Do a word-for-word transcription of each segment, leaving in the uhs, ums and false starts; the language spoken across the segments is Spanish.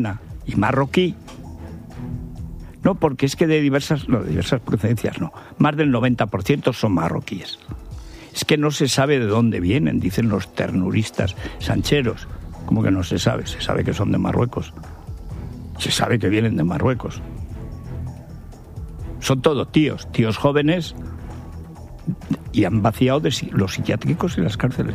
y marroquí. No, porque es que de diversas, no, de diversas procedencias no, más del noventa por ciento son marroquíes. Es que no se sabe de dónde vienen, dicen los ternuristas sancheros. ¿Cómo que no se sabe? Se sabe que son de Marruecos. Se sabe que vienen de Marruecos. Son todos tíos, tíos jóvenes, y han vaciado de los psiquiátricos y las cárceles.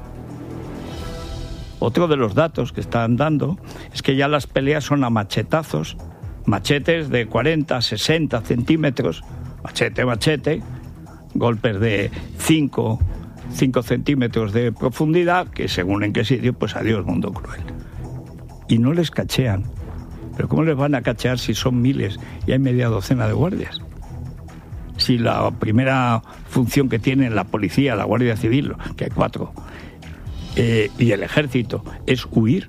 Otro de los datos que están dando es que ya las peleas son a machetazos, machetes de cuarenta, sesenta centímetros, machete, machete, golpes de cinco, cinco centímetros de profundidad, que según en qué sitio, pues adiós mundo cruel. Y no les cachean. Pero ¿cómo les van a cachear si son miles y hay media docena de guardias? Si la primera función que tiene la policía, la Guardia Civil, que hay cuatro, eh, y el ejército, es huir.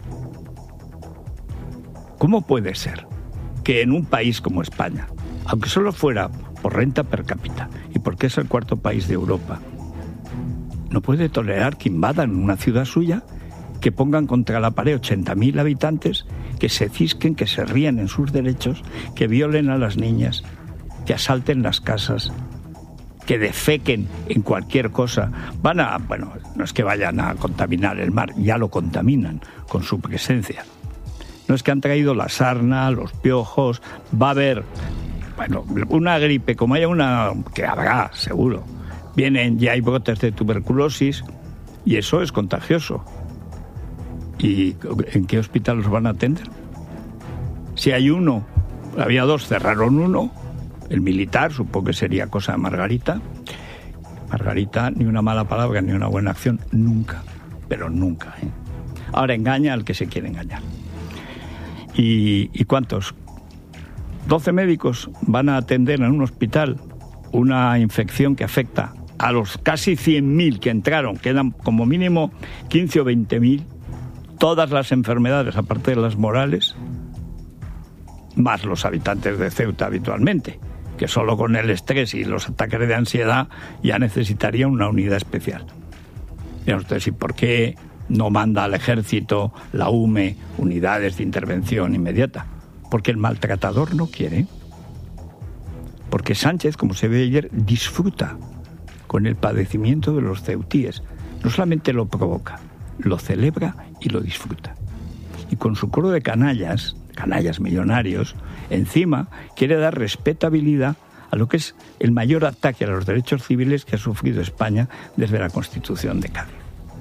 ¿Cómo puede ser que en un país como España, aunque solo fuera por renta per cápita y porque es el cuarto país de Europa, no puede tolerar que invadan una ciudad suya, que pongan contra la pared ochenta mil habitantes, que se cisquen, que se rían en sus derechos, que violen a las niñas, que asalten las casas, que defequen en cualquier cosa? Van a, bueno, no es que vayan a contaminar el mar, ya lo contaminan con su presencia. No es que han traído la sarna, los piojos, va a haber, bueno, una gripe, como haya una, que habrá, seguro. Vienen, ya hay brotes de tuberculosis y eso es contagioso. ¿Y en qué hospital los van a atender? Si hay uno, había dos, cerraron uno, el militar, supongo que sería cosa de Margarita. Margarita, ni una mala palabra, ni una buena acción, nunca, pero nunca, ¿eh? Ahora engaña al que se quiere engañar. ¿Y, y cuántos? doce médicos van a atender en un hospital una infección que afecta a los casi cien mil que entraron, quedan como mínimo quince o veinte mil, todas las enfermedades, aparte de las morales, más los habitantes de Ceuta habitualmente, que solo con el estrés y los ataques de ansiedad ya necesitaría una unidad especial. Y ustedes, ¿y por qué no manda al ejército, la U M E, unidades de intervención inmediata? Porque el maltratador no quiere. Porque Sánchez, como se ve ayer, disfruta con el padecimiento de los ceutíes. No solamente lo provoca, lo celebra y lo disfruta. Y con su coro de canallas, canallas millonarios, encima quiere dar respetabilidad a lo que es el mayor ataque a los derechos civiles que ha sufrido España desde la Constitución de Cádiz.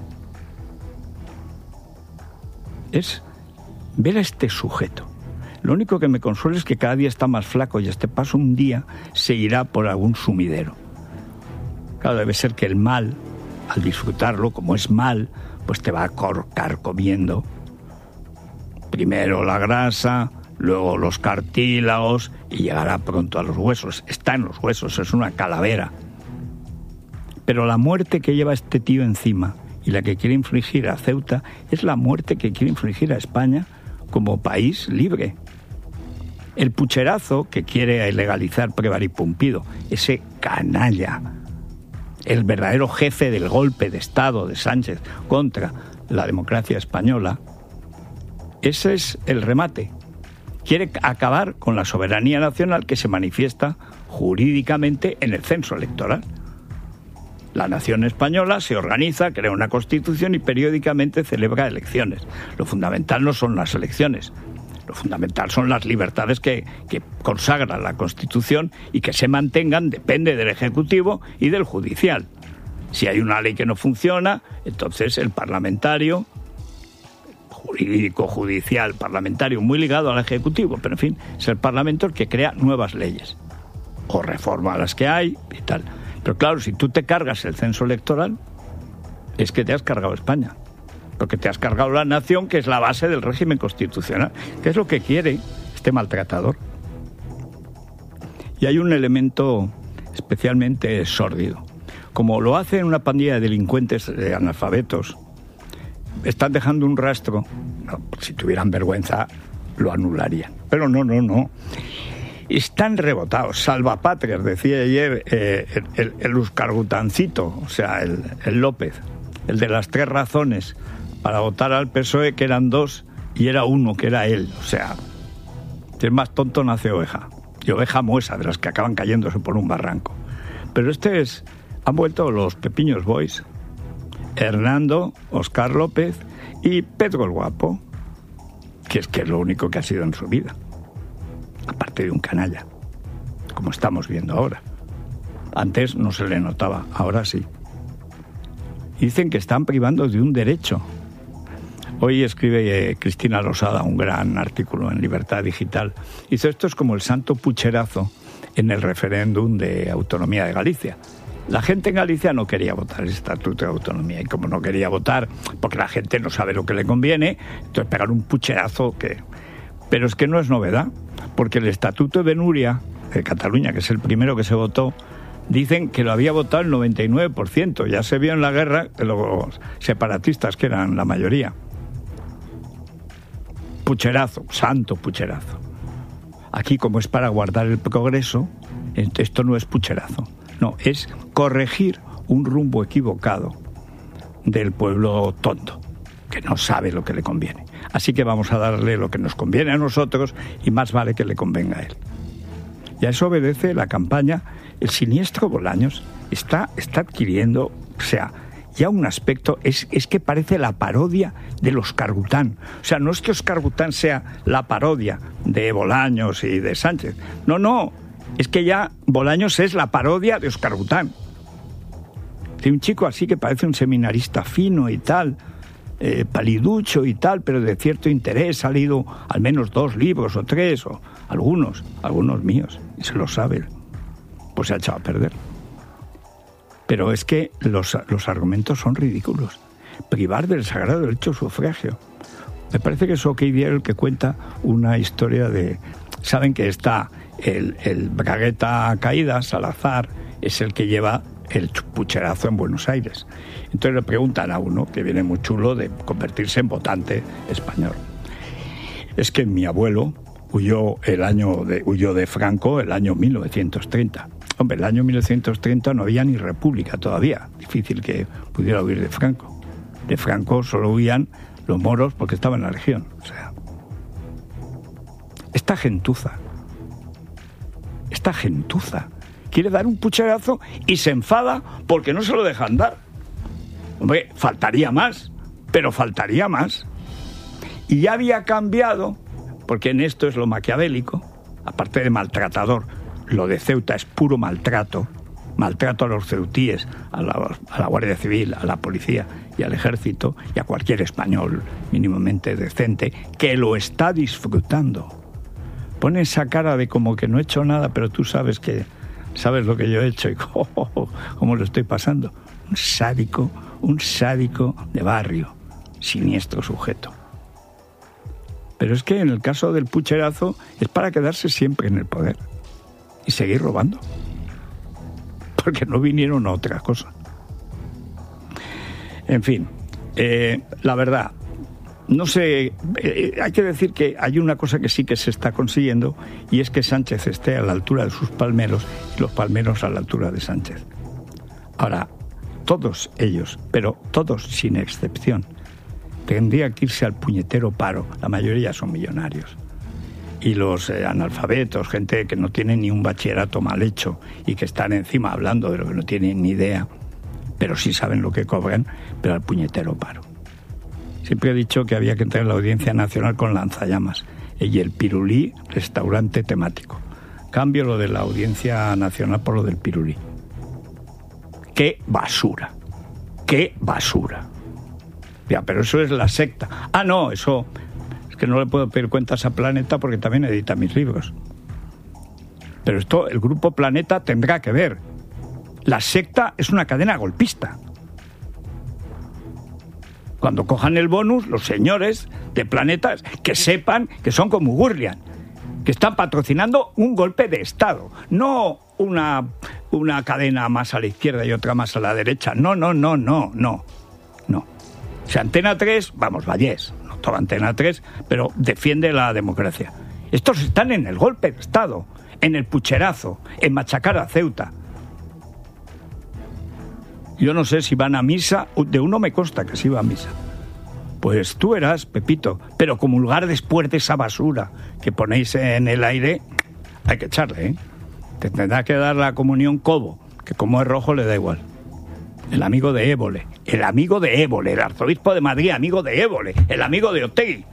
Es ver a este sujeto. Lo único que me consuela es que cada día está más flaco y a este paso un día se irá por algún sumidero. Claro, debe ser que el mal, al disfrutarlo, como es mal, pues te va a corcar comiendo. Primero la grasa, luego los cartílagos y llegará pronto a los huesos. Está en los huesos, es una calavera. Pero la muerte que lleva este tío encima y la que quiere infligir a Ceuta es la muerte que quiere infligir a España como país libre. El pucherazo que quiere legalizar Prévary Pumpido, ese canalla, el verdadero jefe del golpe de Estado de Sánchez contra la democracia española, ese es el remate. Quiere acabar con la soberanía nacional que se manifiesta jurídicamente en el censo electoral. La nación española se organiza, crea una constitución y periódicamente celebra elecciones. Lo fundamental no son las elecciones, lo fundamental son las libertades que, que consagra la Constitución y que se mantengan, depende del Ejecutivo y del Judicial. Si hay una ley que no funciona, entonces el parlamentario, jurídico, judicial, parlamentario, muy ligado al Ejecutivo, pero en fin, es el Parlamento el que crea nuevas leyes o reforma las que hay y tal. Pero claro, si tú te cargas el censo electoral, es que te has cargado España. Porque te has cargado la nación, que es la base del régimen constitucional. ¿Qué es lo que quiere este maltratador? Y hay un elemento especialmente sórdido. Como lo hace una pandilla de delincuentes de analfabetos, están dejando un rastro. No, si tuvieran vergüenza, lo anularían. Pero no, no, no. Están rebotados, salvapatrias, decía ayer eh, el, el, el Euskargutancito, o sea, el, el López, el de las tres razones para votar al P S O E, que eran dos, y era uno que era él. O sea, si es más tonto nace oveja. Y oveja muesa, de las que acaban cayéndose por un barranco. Pero este es... Han vuelto los Pepiños Boys. Hernando, Óscar López y Pedro el Guapo, que es que es lo único que ha sido en su vida. Aparte de un canalla, como estamos viendo ahora. Antes no se le notaba, ahora sí. Dicen que están privando de un derecho. Hoy escribe eh, Cristina Losada un gran artículo en Libertad Digital. Dice, esto es como el santo pucherazo en el referéndum de autonomía de Galicia. La gente en Galicia no quería votar el Estatuto de Autonomía, y como no quería votar, porque la gente no sabe lo que le conviene, entonces pegar un pucherazo que... Pero es que no es novedad, porque el Estatuto de Nuria, de Cataluña, que es el primero que se votó, dicen que lo había votado el noventa y nueve por ciento. Ya se vio en la guerra de los separatistas, que eran la mayoría. Pucherazo, santo pucherazo. Aquí, como es para guardar el progreso, esto no es pucherazo. No, es corregir un rumbo equivocado del pueblo tonto, que no sabe lo que le conviene. Así que vamos a darle lo que nos conviene a nosotros y más vale que le convenga a él. Y a eso obedece la campaña. El siniestro Bolaños está, está adquiriendo, o sea, ya un aspecto, es, es que parece la parodia de los Óscar Gután. O sea, no es que Óscar Gután sea la parodia de Bolaños y de Sánchez. No, no, es que ya Bolaños es la parodia de Óscar Gután. De un chico así que parece un seminarista fino y tal, eh, paliducho y tal, pero de cierto interés, ha leído al menos dos libros o tres, o algunos, algunos míos, y se lo sabe. Pues se ha echado a perder. Pero es que los, los argumentos son ridículos. Privar del sagrado derecho al sufragio. Me parece que es OK Diario el que cuenta una historia de... Saben que está el, el Bragueta Caída, Salazar, es el que lleva el pucherazo en Buenos Aires. Entonces le preguntan a uno, que viene muy chulo, de convertirse en votante español. Es que mi abuelo huyó, el año de, huyó de Franco el año mil novecientos treinta. Hombre, el año mil novecientos treinta no había ni república todavía. Difícil que pudiera huir de Franco. De Franco solo huían los moros porque estaban en la región. O sea, esta gentuza, esta gentuza quiere dar un pucherazo y se enfada porque no se lo dejan dar. Hombre, faltaría más, pero faltaría más. Y ya había cambiado, porque en esto es lo maquiavélico, aparte de maltratador, lo de Ceuta es puro maltrato, maltrato a los ceutíes, a la, a la Guardia Civil, a la policía y al ejército y a cualquier español mínimamente decente que lo está disfrutando. Pone esa cara de como que no he hecho nada, pero tú sabes que sabes lo que yo he hecho y cómo, cómo lo estoy pasando. Un sádico, un sádico de barrio, siniestro sujeto. Pero es que en el caso del pucherazo es para quedarse siempre en el poder y seguir robando, porque no vinieron a otra cosa. En fin, eh, la verdad, no sé, eh, hay que decir que hay una cosa que sí que se está consiguiendo, y es que Sánchez esté a la altura de sus palmeros y los palmeros a la altura de Sánchez. Ahora, todos ellos, pero todos sin excepción, tendrían que irse al puñetero paro. La mayoría son millonarios. Y los eh, analfabetos, gente que no tiene ni un bachillerato mal hecho y que están encima hablando de lo que no tienen ni idea, pero sí saben lo que cobran, pero al puñetero paro. Siempre he dicho que había que entrar en la Audiencia Nacional con lanzallamas y el pirulí, restaurante temático. Cambio lo de la Audiencia Nacional por lo del pirulí. ¡Qué basura! ¡Qué basura! Ya, pero eso es la secta. Ah, no, eso... Es que no le puedo pedir cuentas a Planeta porque también edita mis libros. Pero esto, el grupo Planeta tendrá que ver. La secta es una cadena golpista. Cuando cojan el bonus, los señores de Planeta, que sepan que son como Gurlian, que están patrocinando un golpe de Estado, no una, una cadena más a la izquierda y otra más a la derecha. No, no, no, no, no, no. O sea, Antena tres, vamos, Vallés, no toda Antena tres, pero defiende la democracia. Estos están en el golpe de Estado, en el pucherazo, en machacar a Ceuta. Yo no sé si van a misa, de uno me consta que sí va a misa. Pues tú verás, Pepito, pero comulgar después de esa basura que ponéis en el aire, hay que echarle, ¿eh? Te tendrá que dar la comunión Cobo, que como es rojo le da igual. El amigo de Évole, el amigo de Évole, el arzobispo de Madrid, amigo de Évole, el amigo de Otegi.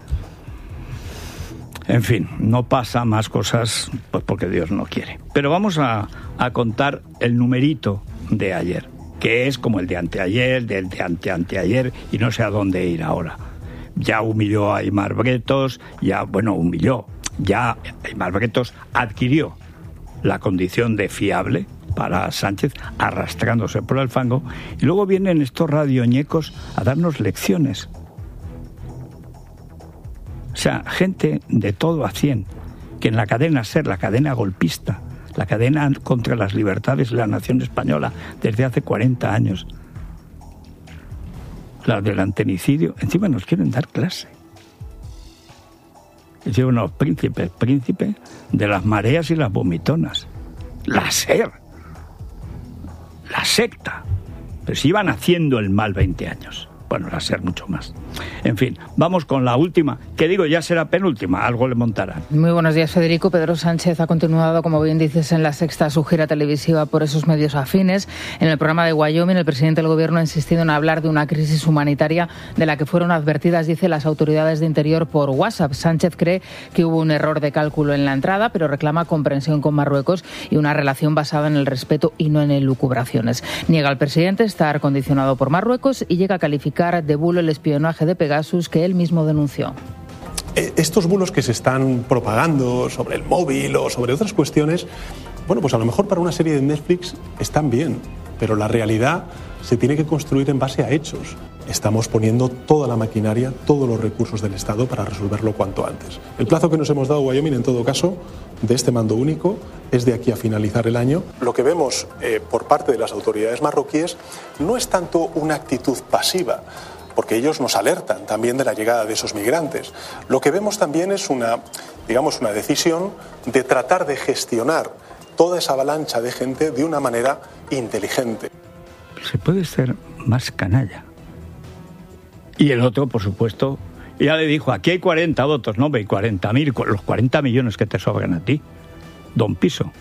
En fin, no pasa más cosas pues porque Dios no quiere. Pero vamos a, a contar el numerito de ayer, que es como el de anteayer, del de anteanteayer, y no sé a dónde ir ahora. Ya humilló a Aimar Bretos, ya, bueno, humilló, ya Aimar Bretos adquirió la condición de fiable para Sánchez, arrastrándose por el fango, y luego vienen estos radioñecos a darnos lecciones. O sea, gente de todo a cien, que en la cadena SER, la cadena golpista, la cadena contra las libertades de la nación española desde hace cuarenta años, la del antenicidio, encima nos quieren dar clase. Hicieron unos príncipes, príncipe de las mareas y las vomitonas. La SER, la secta. Pero si iban haciendo el mal veinte años. Bueno, la SER mucho más. En fin, vamos con la última, que digo ya será penúltima, algo le montarán. Muy buenos días, Federico. Pedro Sánchez ha continuado, como bien dices, en La Sexta su gira televisiva por esos medios afines. En el programa de Wyoming, el presidente del Gobierno ha insistido en hablar de una crisis humanitaria de la que fueron advertidas, dice, las autoridades de Interior por WhatsApp. Sánchez cree que hubo un error de cálculo en la entrada, pero reclama comprensión con Marruecos y una relación basada en el respeto y no en elucubraciones. Niega al presidente estar condicionado por Marruecos y llega a calificar de bulo el espionaje de Pegasus que él mismo denunció. Estos bulos que se están propagando sobre el móvil o sobre otras cuestiones, bueno, pues a lo mejor para una serie de Netflix están bien, pero la realidad se tiene que construir en base a hechos. Estamos poniendo toda la maquinaria, todos los recursos del Estado para resolverlo cuanto antes. El plazo que nos hemos dado, Wyoming, en todo caso, de este mando único, es de aquí a finalizar el año. Lo que vemos eh, por parte de las autoridades marroquíes no es tanto una actitud pasiva, porque ellos nos alertan también de la llegada de esos migrantes. Lo que vemos también es una, digamos, una decisión de tratar de gestionar toda esa avalancha de gente de una manera inteligente. Se puede ser más canalla. Y el otro, por supuesto, ya le dijo, aquí hay cuarenta votos, no, ve, cuarenta mil, los cuarenta millones que te sobran a ti, don Piso.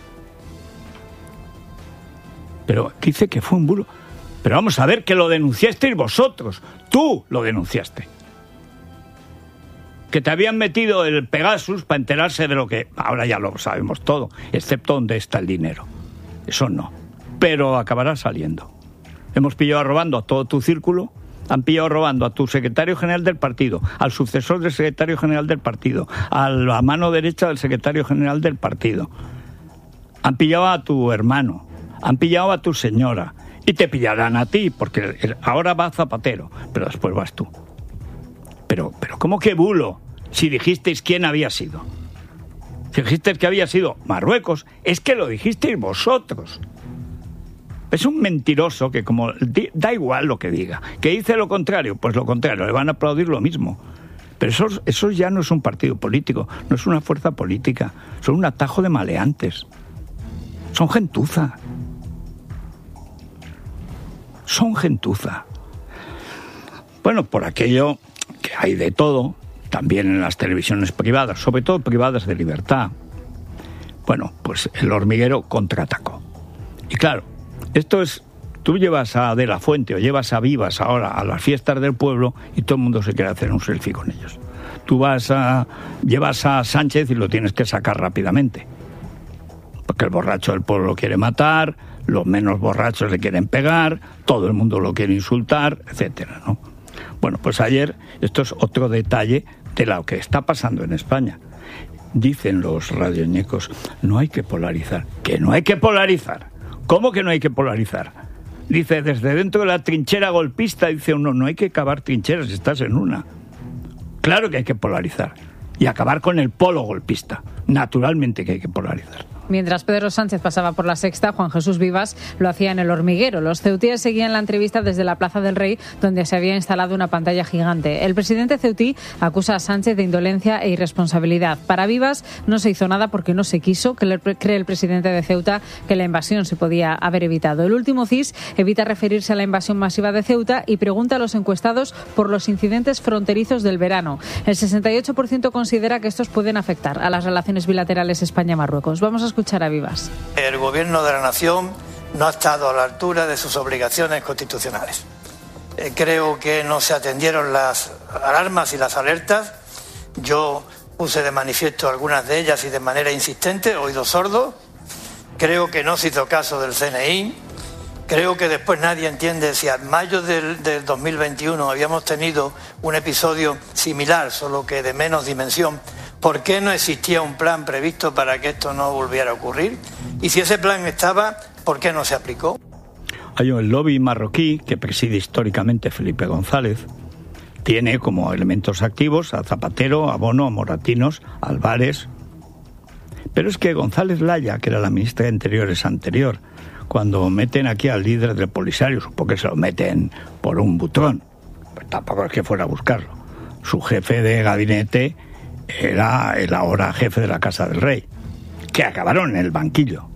Pero dice que fue un bulo. Pero vamos a ver, que lo denunciasteis vosotros, tú lo denunciaste. Que te habían metido el Pegasus para enterarse de lo que ahora ya lo sabemos todo, excepto dónde está el dinero. Eso no, pero acabará saliendo. Hemos pillado robando a todo tu círculo. Han pillado robando a tu secretario general del partido, al sucesor del secretario general del partido, a la mano derecha del secretario general del partido. Han pillado a tu hermano, han pillado a tu señora y te pillarán a ti, porque ahora va Zapatero, pero después vas tú. Pero, pero ¿cómo que bulo? Si dijisteis quién había sido. Si dijisteis que había sido Marruecos, es que lo dijisteis vosotros. Es un mentiroso que como da igual lo que diga, que dice lo contrario, pues lo contrario, le van a aplaudir lo mismo. Pero eso, eso ya no es un partido político, no es una fuerza política, son un atajo de maleantes, son gentuza, son gentuza. Bueno, por aquello que hay de todo, también en las televisiones privadas, sobre todo privadas de libertad, bueno, pues el hormiguero contraatacó. Y claro, esto es, tú llevas a De la Fuente o llevas a Vivas ahora a las fiestas del pueblo y todo el mundo se quiere hacer un selfie con ellos. Tú vas a, llevas a Sánchez y lo tienes que sacar rápidamente. Porque el borracho del pueblo lo quiere matar, los menos borrachos le quieren pegar, todo el mundo lo quiere insultar, etcétera, ¿no? Bueno, pues ayer, esto es otro detalle de lo que está pasando en España. Dicen los radioñecos, no hay que polarizar. ¿Que no hay que polarizar? ¿Cómo que no hay que polarizar? Dice, desde dentro de la trinchera golpista, dice uno, no hay que cavar trincheras, estás en una. Claro que hay que polarizar. Y acabar con el polo golpista. Naturalmente que hay que polarizar. Mientras Pedro Sánchez pasaba por La Sexta, Juan Jesús Vivas lo hacía en El Hormiguero. Los ceutíes seguían la entrevista desde la Plaza del Rey, donde se había instalado una pantalla gigante. El presidente ceutí acusa a Sánchez de indolencia e irresponsabilidad. Para Vivas no se hizo nada porque no se quiso, que le cree el presidente de Ceuta que la invasión se podía haber evitado. El último C I S evita referirse a la invasión masiva de Ceuta y pregunta a los encuestados por los incidentes fronterizos del verano. El sesenta y ocho por ciento considera que estos pueden afectar a las relaciones bilaterales España-Marruecos. Vamos a escuchar a Vivas. El gobierno de la nación no ha estado a la altura de sus obligaciones constitucionales. Eh, creo que no se atendieron las alarmas y las alertas. Yo puse de manifiesto algunas de ellas y de manera insistente, oídos sordos. Creo que no se hizo caso del C N I. Creo que después nadie entiende si en mayo del, del dos mil veintiuno habíamos tenido un episodio similar, solo que de menos dimensión. ¿Por qué no existía un plan previsto para que esto no volviera a ocurrir? Y si ese plan estaba, ¿por qué no se aplicó? Hay el lobby marroquí, que preside históricamente Felipe González, tiene como elementos activos a Zapatero, a Bono, a Moratinos, a Álvarez. Pero es que González Laya, que era la ministra de Interiores anterior, cuando meten aquí al líder del Polisario, supongo que se lo meten por un butrón, pues tampoco es que fuera a buscarlo. Su jefe de gabinete era el ahora jefe de la Casa del Rey, que acabaron en el banquillo.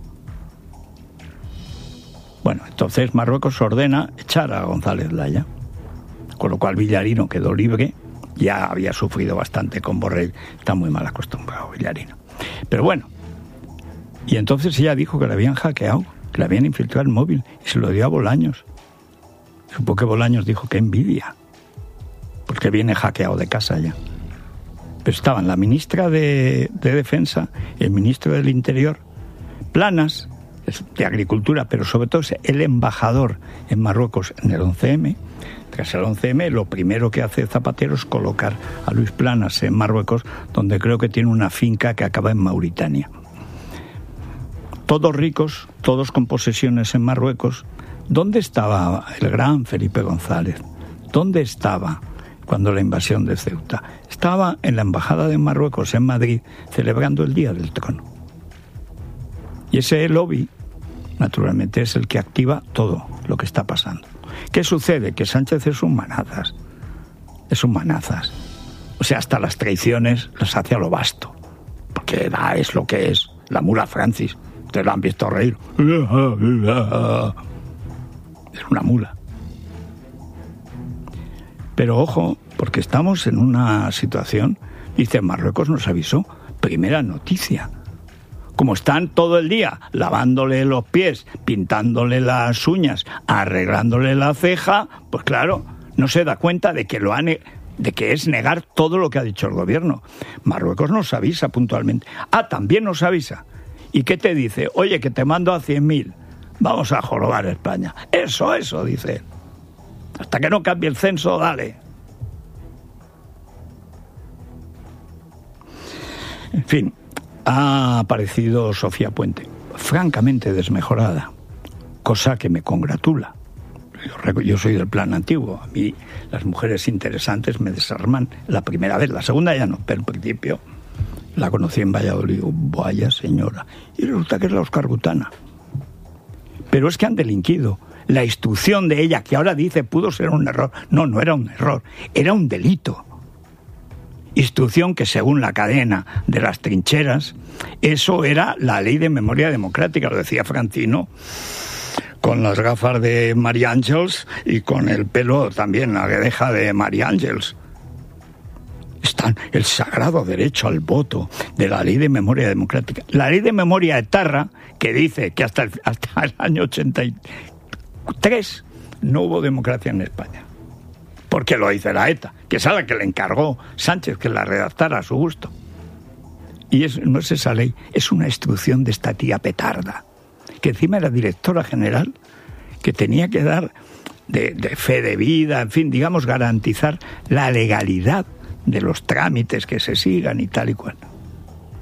Bueno, entonces Marruecos ordena echar a González Laya, con lo cual Villarino quedó libre. Ya había sufrido bastante con Borrell, está muy mal acostumbrado Villarino. Pero bueno, y entonces ella dijo que le habían hackeado, que le habían infiltrado el móvil, y se lo dio a Bolaños. Supongo que Bolaños dijo que envidia, porque viene hackeado de casa ya. Pero estaban la ministra de, de Defensa, el ministro del Interior, Planas, de Agricultura, pero sobre todo el embajador en Marruecos en el once eme. Tras el once eme, lo primero que hace Zapatero es colocar a Luis Planas en Marruecos, donde creo que tiene una finca que acaba en Mauritania. Todos ricos, todos con posesiones en Marruecos. ¿Dónde estaba el gran Felipe González? ¿Dónde estaba cuando la invasión de Ceuta? Estaba en la embajada de Marruecos en Madrid celebrando el Día del Trono. Y ese lobby, naturalmente, es el que activa todo lo que está pasando. ¿Qué sucede? Que Sánchez es un manazas. Es un manazas. O sea, hasta las traiciones las hace a lo basto. Porque da, es lo que es. La mula Francis. Ustedes la han visto reír. Es una mula. Pero ojo, porque estamos en una situación, dice, Marruecos nos avisó, primera noticia. Como están todo el día lavándole los pies, pintándole las uñas, arreglándole la ceja, pues claro, no se da cuenta de que lo han, de que es negar todo lo que ha dicho el gobierno. Marruecos nos avisa puntualmente. Ah, también nos avisa. ¿Y qué te dice? Oye, que te mando a cien mil. Vamos a jorobar España. Eso, eso, dice. Hasta que no cambie el censo, dale. En fin, ha aparecido Sofía Puente, francamente desmejorada, cosa que me congratula. Yo, yo soy del plan antiguo, a mí las mujeres interesantes me desarman la primera vez, la segunda ya no, pero al principio la conocí en Valladolid, vaya señora, y resulta que es la Óscar Butana. Pero es que han delinquido. La instrucción de ella, que ahora dice pudo ser un error, no, no era un error, era un delito. Instrucción que, según la cadena de las trincheras, eso era la ley de memoria democrática, lo decía Francino, con las gafas de María Ángeles y con el pelo también, la guedeja de María Ángeles. Está el sagrado derecho al voto de la ley de memoria democrática. La ley de memoria etarra, que dice que hasta el, hasta el año ochenta y tres no hubo democracia en España. Porque lo dice la ETA, que es a la que le encargó Sánchez que la redactara a su gusto. Y es, no es esa ley, es una instrucción de esta tía petarda, que encima era directora general, que tenía que dar de, de fe de vida, en fin, digamos, garantizar la legalidad de los trámites que se sigan y tal y cual.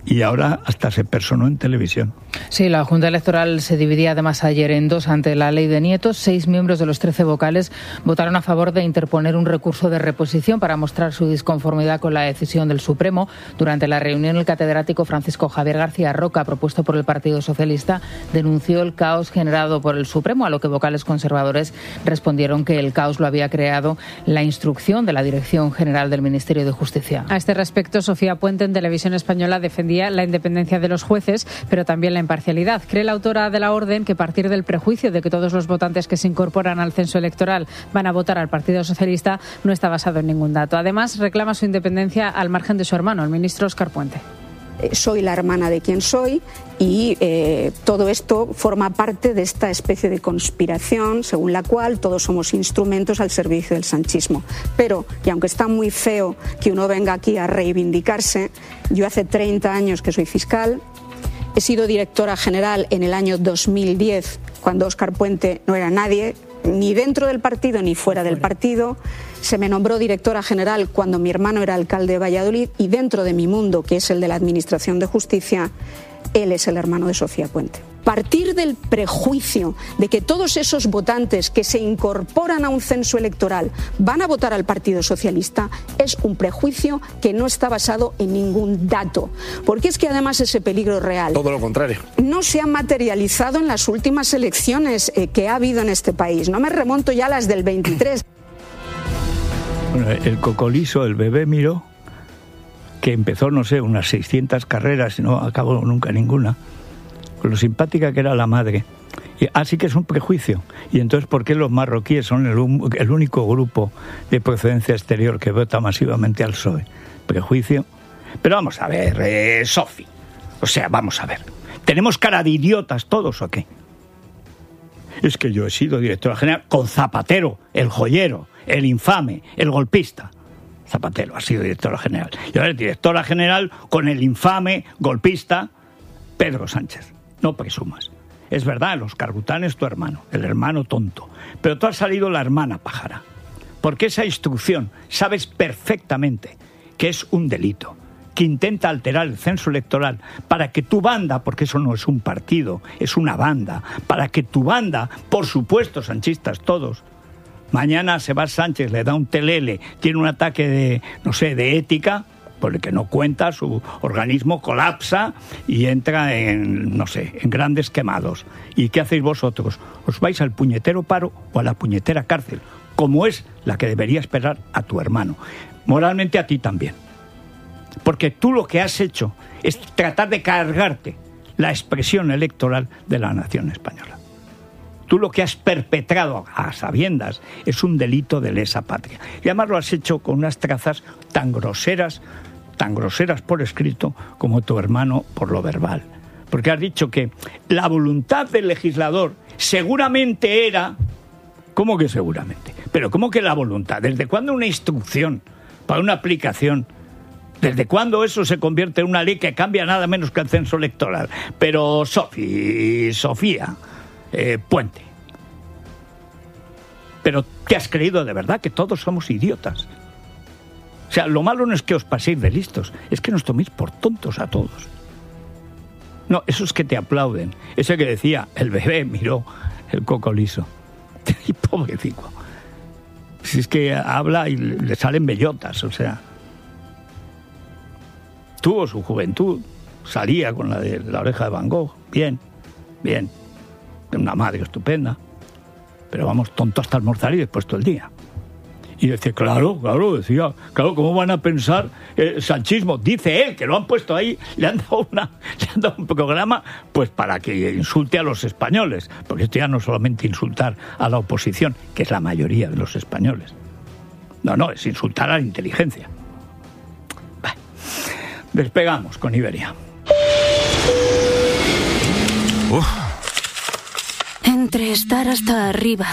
y ahora hasta se personó en televisión. Sí, la Junta Electoral se dividía además ayer en dos ante la ley de nietos. Seis miembros de los trece vocales votaron a favor de interponer un recurso de reposición para mostrar su disconformidad con la decisión del Supremo. Durante la reunión, el catedrático Francisco Javier García Roca, propuesto por el Partido Socialista, denunció el caos generado por el Supremo, a lo que vocales conservadores respondieron que el caos lo había creado la instrucción de la Dirección General del Ministerio de Justicia. A este respecto, Sofía Puente en Televisión Española defendía la independencia de los jueces, pero también la imparcialidad. Cree la autora de la orden que partir del prejuicio de que todos los votantes que se incorporan al censo electoral van a votar al Partido Socialista no está basado en ningún dato. Además, reclama su independencia al margen de su hermano, el ministro Óscar Puente. Soy la hermana de quien soy y eh, todo esto forma parte de esta especie de conspiración según la cual todos somos instrumentos al servicio del sanchismo. Pero, y aunque está muy feo que uno venga aquí a reivindicarse, yo hace treinta años que soy fiscal, he sido directora general en el año dos mil diez, cuando Óscar Puente no era nadie, ni dentro del partido ni fuera del partido. Se me nombró directora general cuando mi hermano era alcalde de Valladolid y dentro de mi mundo, que es el de la Administración de Justicia, él es el hermano de Sofía Puente. Partir del prejuicio de que todos esos votantes que se incorporan a un censo electoral van a votar al Partido Socialista es un prejuicio que no está basado en ningún dato. Porque es que además ese peligro real... Todo lo contrario. No se ha materializado en las últimas elecciones eh, que ha habido en este país. No me remonto ya a las del veintitrés. Bueno, el cocolizo, el bebé Miró, que empezó, no sé, unas seiscientas carreras y no acabó nunca ninguna, con lo simpática que era la madre. Y, así que es un prejuicio. Y entonces, ¿por qué los marroquíes son el, el único grupo de procedencia exterior que vota masivamente al P S O E? Prejuicio. Pero vamos a ver, eh, Sofi. O sea, vamos a ver. ¿Tenemos cara de idiotas todos o qué? Es que yo he sido directora general con Zapatero, el joyero, el infame, el golpista. Zapatero ha sido directora general. Y ahora es directora general con el infame golpista Pedro Sánchez. No presumas. Es verdad, los Cargután es tu hermano, el hermano tonto. Pero tú has salido la hermana pájara. Porque esa instrucción sabes perfectamente que es un delito, que intenta alterar el censo electoral para que tu banda, porque eso no es un partido, es una banda, para que tu banda, por supuesto, sanchistas todos, mañana Sebastián Sánchez le da un telele, tiene un ataque de, no sé, de ética, por el que no cuenta, su organismo colapsa y entra en, no sé, en grandes quemados. ¿Y qué hacéis vosotros? ¿Os vais al puñetero paro o a la puñetera cárcel? Como es la que debería esperar a tu hermano. Moralmente a ti también. Porque tú lo que has hecho es tratar de cargarte la expresión electoral de la nación española. Tú lo que has perpetrado a sabiendas es un delito de lesa patria. Y además lo has hecho con unas trazas tan groseras, tan groseras por escrito como tu hermano por lo verbal. Porque has dicho que la voluntad del legislador seguramente era... ¿Cómo que seguramente? Pero ¿cómo que la voluntad? ¿Desde cuándo una instrucción para una aplicación? ¿Desde cuándo eso se convierte en una ley que cambia nada menos que el censo electoral? Pero Sofi, Sofía... Eh, Puente. Pero ¿te has creído de verdad que todos somos idiotas? O sea, lo malo no es que os paséis de listos, es que nos toméis por tontos a todos. No, esos que te aplauden. Ese que decía, el bebé miró el coco liso. Y pobrecito. Si es que habla y le salen bellotas, o sea. Tuvo su juventud, salía con la de la oreja de Van Gogh, bien, bien. Una madre estupenda, pero vamos, tonto hasta almorzar y después todo el día. Y dice, claro, claro, decía, claro, ¿cómo van a pensar eh, sanchismo? Dice él, que lo han puesto ahí, le han dado una, le han dado un programa, pues para que insulte a los españoles, porque esto ya no es solamente insultar a la oposición, que es la mayoría de los españoles. No, no, es insultar a la inteligencia. Bah. Despegamos con Iberia. Uf. Entre estar hasta arriba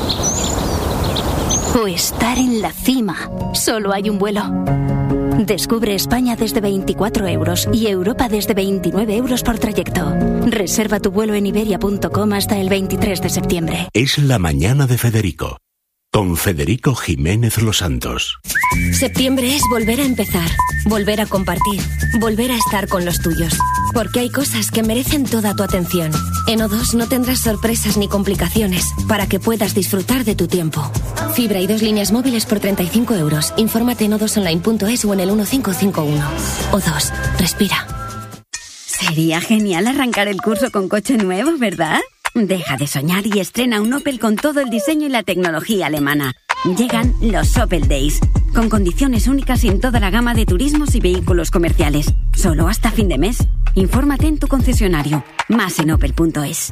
o estar en la cima, solo hay un vuelo. Descubre España desde veinticuatro euros y Europa desde veintinueve euros por trayecto. Reserva tu vuelo en iberia punto com hasta el veintitrés de septiembre. Es la mañana de Federico, con Federico Jiménez Los Santos. Septiembre es volver a empezar, volver a compartir, volver a estar con los tuyos. Porque hay cosas que merecen toda tu atención. En O dos no tendrás sorpresas ni complicaciones para que puedas disfrutar de tu tiempo. Fibra y dos líneas móviles por treinta y cinco euros. Infórmate en o dos online punto es o en el uno cinco cinco uno. O dos, respira. Sería genial arrancar el curso con coche nuevo, ¿verdad? Deja de soñar y estrena un Opel con todo el diseño y la tecnología alemana. Llegan los Opel Days, con condiciones únicas en toda la gama de turismos y vehículos comerciales. Solo hasta fin de mes. Infórmate en tu concesionario. Más en opel punto es.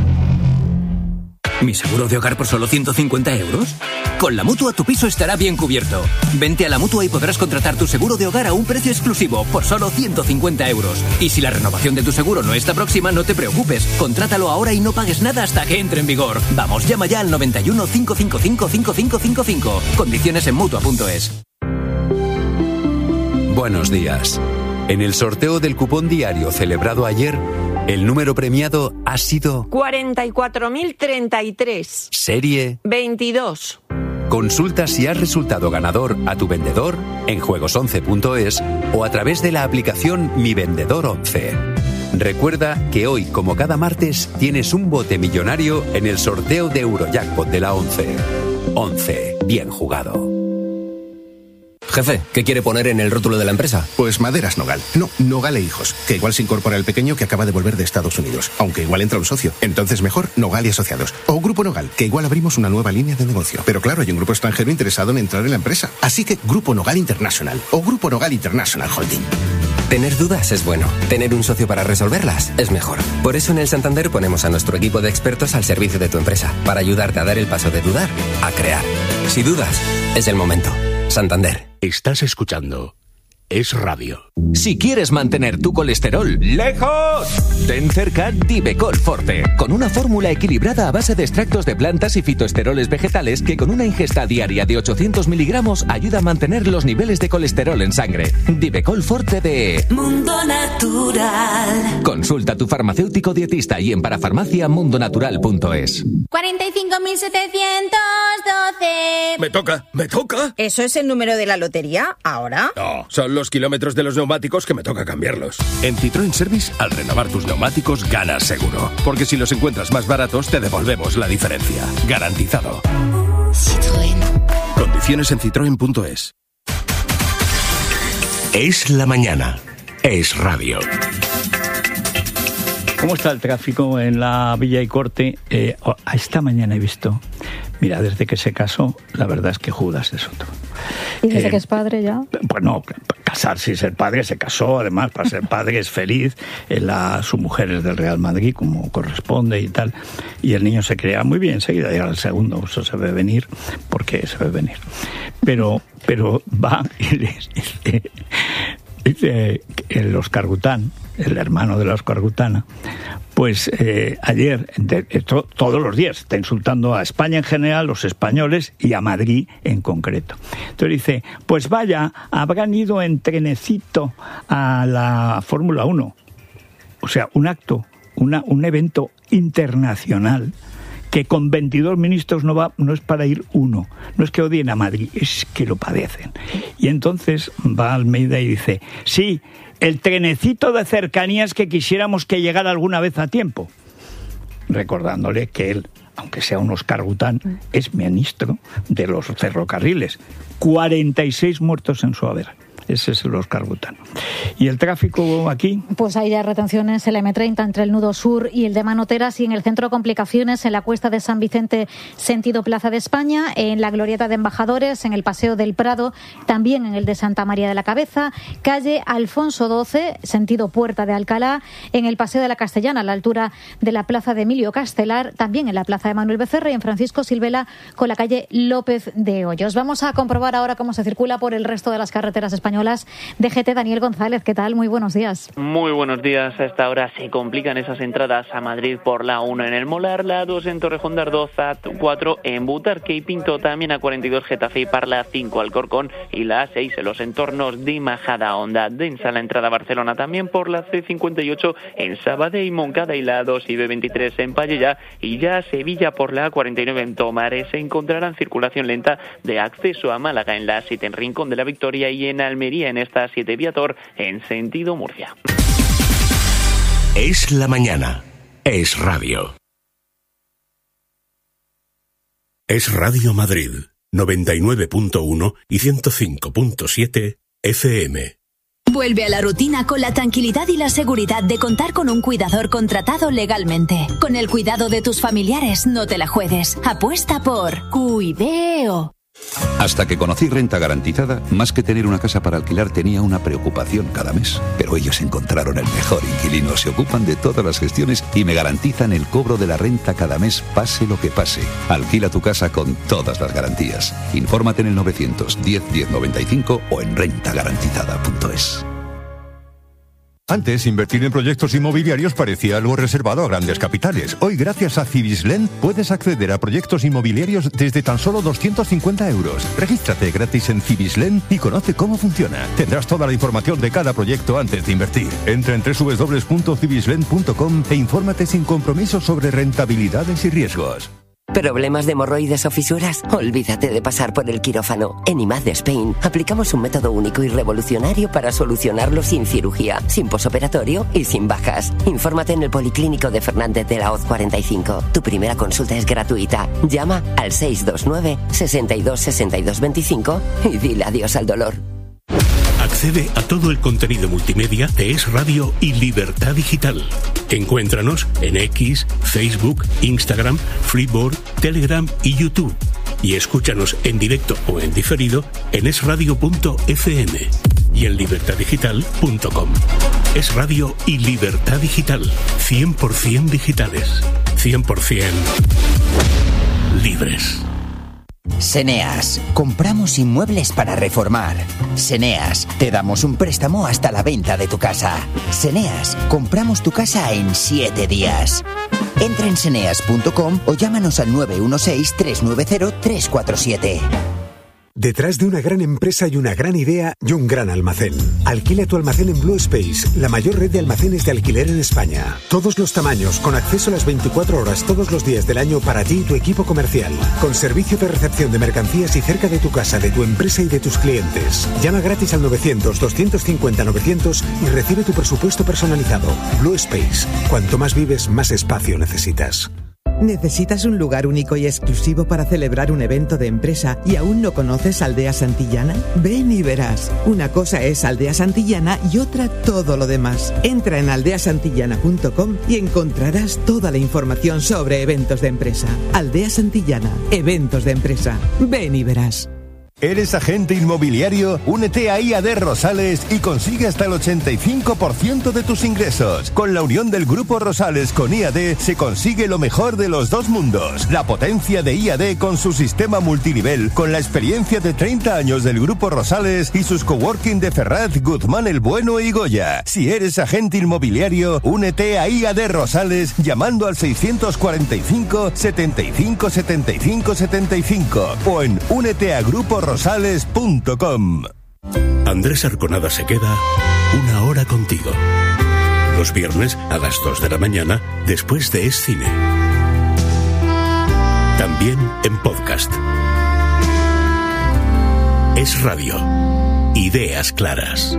¿Mi seguro de hogar por solo ciento cincuenta euros? Con la Mutua tu piso estará bien cubierto. Vente a la Mutua y podrás contratar tu seguro de hogar a un precio exclusivo por solo ciento cincuenta euros. Y si la renovación de tu seguro no está próxima, no te preocupes. Contrátalo ahora y no pagues nada hasta que entre en vigor. Vamos, llama ya al noventa y uno, cinco cinco cinco, cinco cinco cinco cinco. Condiciones en Mutua punto es. Buenos días. En el sorteo del cupón diario celebrado ayer, el número premiado ha sido cuarenta y cuatro mil treinta y tres. Serie veintidós. Consulta si has resultado ganador a tu vendedor en juegos once punto es o a través de la aplicación Mi Vendedor once. Recuerda que hoy, como cada martes, tienes un bote millonario en el sorteo de Eurojackpot de la once. once. Bien jugado. Jefe, ¿qué quiere poner en el rótulo de la empresa? Pues Maderas Nogal. No, Nogal e Hijos, que igual se incorpora el pequeño que acaba de volver de Estados Unidos, aunque igual entra un socio. Entonces mejor Nogal y Asociados. O Grupo Nogal, que igual abrimos una nueva línea de negocio. Pero claro, hay un grupo extranjero interesado en entrar en la empresa. Así que Grupo Nogal International o Grupo Nogal International Holding. Tener dudas es bueno. Tener un socio para resolverlas es mejor. Por eso en el Santander ponemos a nuestro equipo de expertos al servicio de tu empresa, para ayudarte a dar el paso de dudar a crear. Si dudas, es el momento. Santander. Estás escuchando Es Radio. Si quieres mantener tu colesterol lejos, ten cerca Divecol Forte, con una fórmula equilibrada a base de extractos de plantas y fitoesteroles vegetales que con una ingesta diaria de ochocientos miligramos ayuda a mantener los niveles de colesterol en sangre. Divecol Forte de Mundo Natural. Consulta a tu farmacéutico dietista y en parafarmacia mundonatural punto es. cuarenta y cinco mil setecientos doce. Me toca, me toca. ¿Eso es el número de la lotería ahora? No, son los kilómetros de los neumáticos que me toca cambiarlos. En Citroën Service, al renovar tus neumáticos, ganas seguro. Porque si los encuentras más baratos, te devolvemos la diferencia. Garantizado. Citroën. Condiciones en citroen punto es. Es la mañana. Es Radio. ¿Cómo está el tráfico en la Villa y Corte? Eh, esta mañana he visto... Mira, desde que se casó, la verdad es que Judas es otro. ¿Y desde eh, que es padre ya? Pues no, casarse y ser padre, se casó, además, para ser padre es feliz, eh, la, su mujer es del Real Madrid, como corresponde y tal, y el niño se crea muy bien, enseguida llega el segundo, eso se ve venir, porque se ve venir. Pero, pero va y le dice, dice el Óscar Gután, el hermano de la Óscar Gutana, pues eh, ayer, de, de, to, todos los días, está insultando a España en general, los españoles, y a Madrid en concreto. Entonces dice, pues vaya, habrán ido en trenecito a la Fórmula uno. O sea, un acto, una, un evento internacional que con veintidós ministros no va, no es para ir uno. No es que odien a Madrid, es que lo padecen. Y entonces va Almeida y dice, sí, el trenecito de cercanías que quisiéramos que llegara alguna vez a tiempo. Recordándole que él, aunque sea un Óscar Gután, es ministro de los ferrocarriles. cuarenta y seis muertos en su haber. Ese es el Óscar Gután. ¿Y el tráfico aquí? Pues hay ya retenciones en la eme treinta entre el nudo sur y el de Manoteras, y en el centro complicaciones en la cuesta de San Vicente sentido Plaza de España, en la glorieta de Embajadores, en el Paseo del Prado, también en el de Santa María de la Cabeza, calle Alfonso doce sentido Puerta de Alcalá, en el Paseo de la Castellana a la altura de la Plaza de Emilio Castelar, también en la Plaza de Manuel Becerra y en Francisco Silvela con la calle López de Hoyos. Vamos a comprobar ahora cómo se circula por el resto de las carreteras españolas españolas de G T. Daniel González, ¿qué tal? Muy buenos días. Muy buenos días. A esta hora se complican esas entradas a Madrid por la uno en el Molar, la dos en Torrejón de Ardoz, a cuatro en Butarque y Pinto, también a cuarenta y dos Getafe y Parla, cinco Alcorcón y la A seis en los entornos de Majadahonda. Densa la entrada a Barcelona también por la C cincuenta y ocho en Sabadell y Moncada y la dos y B veintitrés en Pallejà, y ya Sevilla por la A cuarenta y nueve en Tomares se encontrarán circulación lenta de acceso a Málaga en la A siete en Rincón de la Victoria y en Almería en esta A siete Viator en sentido Murcia. Es la mañana. Es radio. Es Radio Madrid, noventa y nueve punto uno y ciento cinco punto siete F M. Vuelve a la rutina con la tranquilidad y la seguridad de contar con un cuidador contratado legalmente. Con el cuidado de tus familiares, no te la juegues. Apuesta por Cuideo. Hasta que conocí Renta Garantizada, más que tener una casa para alquilar tenía una preocupación cada mes. Pero ellos encontraron el mejor inquilino, se ocupan de todas las gestiones y me garantizan el cobro de la renta cada mes, pase lo que pase. Alquila tu casa con todas las garantías. Infórmate en el novecientos diez diez noventa y cinco o en renta garantizada punto es. Antes, invertir en proyectos inmobiliarios parecía algo reservado a grandes capitales. Hoy, gracias a Cibislen, puedes acceder a proyectos inmobiliarios desde tan solo doscientos cincuenta euros. Regístrate gratis en Cibislen y conoce cómo funciona. Tendrás toda la información de cada proyecto antes de invertir. Entra en doble u doble u doble u punto cibislen punto com e infórmate sin compromiso sobre rentabilidades y riesgos. ¿Problemas de hemorroides o fisuras? Olvídate de pasar por el quirófano. En I M A D de Spain aplicamos un método único y revolucionario para solucionarlo sin cirugía, sin posoperatorio y sin bajas. Infórmate en el Policlínico de Fernández de la Hoz cuarenta y cinco. Tu primera consulta es gratuita. Llama al seis dos nueve, seis dos, seis dos dos cinco y dile adiós al dolor. Accede a todo el contenido multimedia de Es Radio y Libertad Digital. Encuéntranos en X, Facebook, Instagram, Freeboard, Telegram y YouTube. Y escúchanos en directo o en diferido en es radio punto efe eme y en libertad digital punto com. Es Radio y Libertad Digital. cien por ciento digitales. cien por ciento libres. Seneas, compramos inmuebles para reformar. Seneas, te damos un préstamo hasta la venta de tu casa. Seneas, compramos tu casa en siete días. Entra en seneas punto com o llámanos al nueve uno seis, tres nueve cero, tres cuatro siete. Detrás de una gran empresa hay una gran idea y un gran almacén. Alquila tu almacén en Blue Space, la mayor red de almacenes de alquiler en España. Todos los tamaños, con acceso a las veinticuatro horas todos los días del año para ti y tu equipo comercial. Con servicio de recepción de mercancías y cerca de tu casa, de tu empresa y de tus clientes. Llama gratis al novecientos, doscientos cincuenta, novecientos y recibe tu presupuesto personalizado. Blue Space. Cuanto más vives, más espacio necesitas. ¿Necesitas un lugar único y exclusivo para celebrar un evento de empresa y aún no conoces Aldea Santillana? Ven y verás. Una cosa es Aldea Santillana y otra todo lo demás. Entra en aldea santillana punto com y encontrarás toda la información sobre eventos de empresa. Aldea Santillana, eventos de empresa. Ven y verás. ¿Eres agente inmobiliario? Únete a I A D Rosales y consigue hasta el ochenta y cinco por ciento de tus ingresos. Con la unión del Grupo Rosales con I A D se consigue lo mejor de los dos mundos. La potencia de I A D con su sistema multinivel, con la experiencia de treinta años del Grupo Rosales y sus coworking de Ferraz, Guzmán el Bueno y Goya. Si eres agente inmobiliario, únete a I A D Rosales llamando al seiscientos cuarenta y cinco, setenta y cinco, setenta y cinco, setenta y cinco o en únete a grupo rosales punto com. Andrés Arconada se queda una hora contigo. Los viernes a las dos de la mañana después de Es Cine. También en podcast. Es Radio. Ideas claras.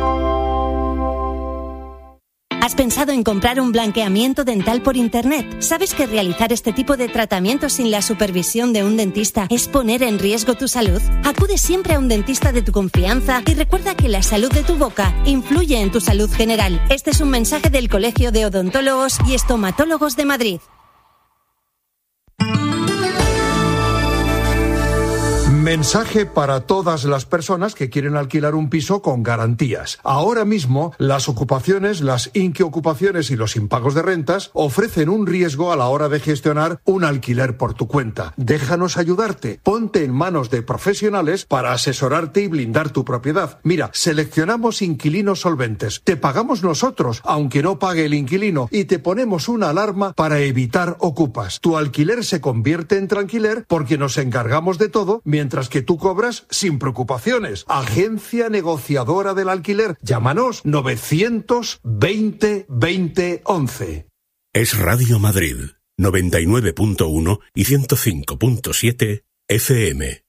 ¿Has pensado en comprar un blanqueamiento dental por internet? ¿Sabes que realizar este tipo de tratamientos sin la supervisión de un dentista es poner en riesgo tu salud? Acude siempre a un dentista de tu confianza y recuerda que la salud de tu boca influye en tu salud general. Este es un mensaje del Colegio de Odontólogos y Estomatólogos de Madrid. Mensaje para todas las personas que quieren alquilar un piso con garantías. Ahora mismo, las ocupaciones, las inquiocupaciones y los impagos de rentas ofrecen un riesgo a la hora de gestionar un alquiler por tu cuenta. Déjanos ayudarte. Ponte en manos de profesionales para asesorarte y blindar tu propiedad. Mira, seleccionamos inquilinos solventes. Te pagamos nosotros, aunque no pague el inquilino, y te ponemos una alarma para evitar ocupas. Tu alquiler se convierte en tranquiler porque nos encargamos de todo, mientras Mientras que tú cobras sin preocupaciones. Agencia negociadora del alquiler. Llámanos novecientos veinte veinte once. Es Radio Madrid, noventa y nueve punto uno y ciento cinco punto siete F M.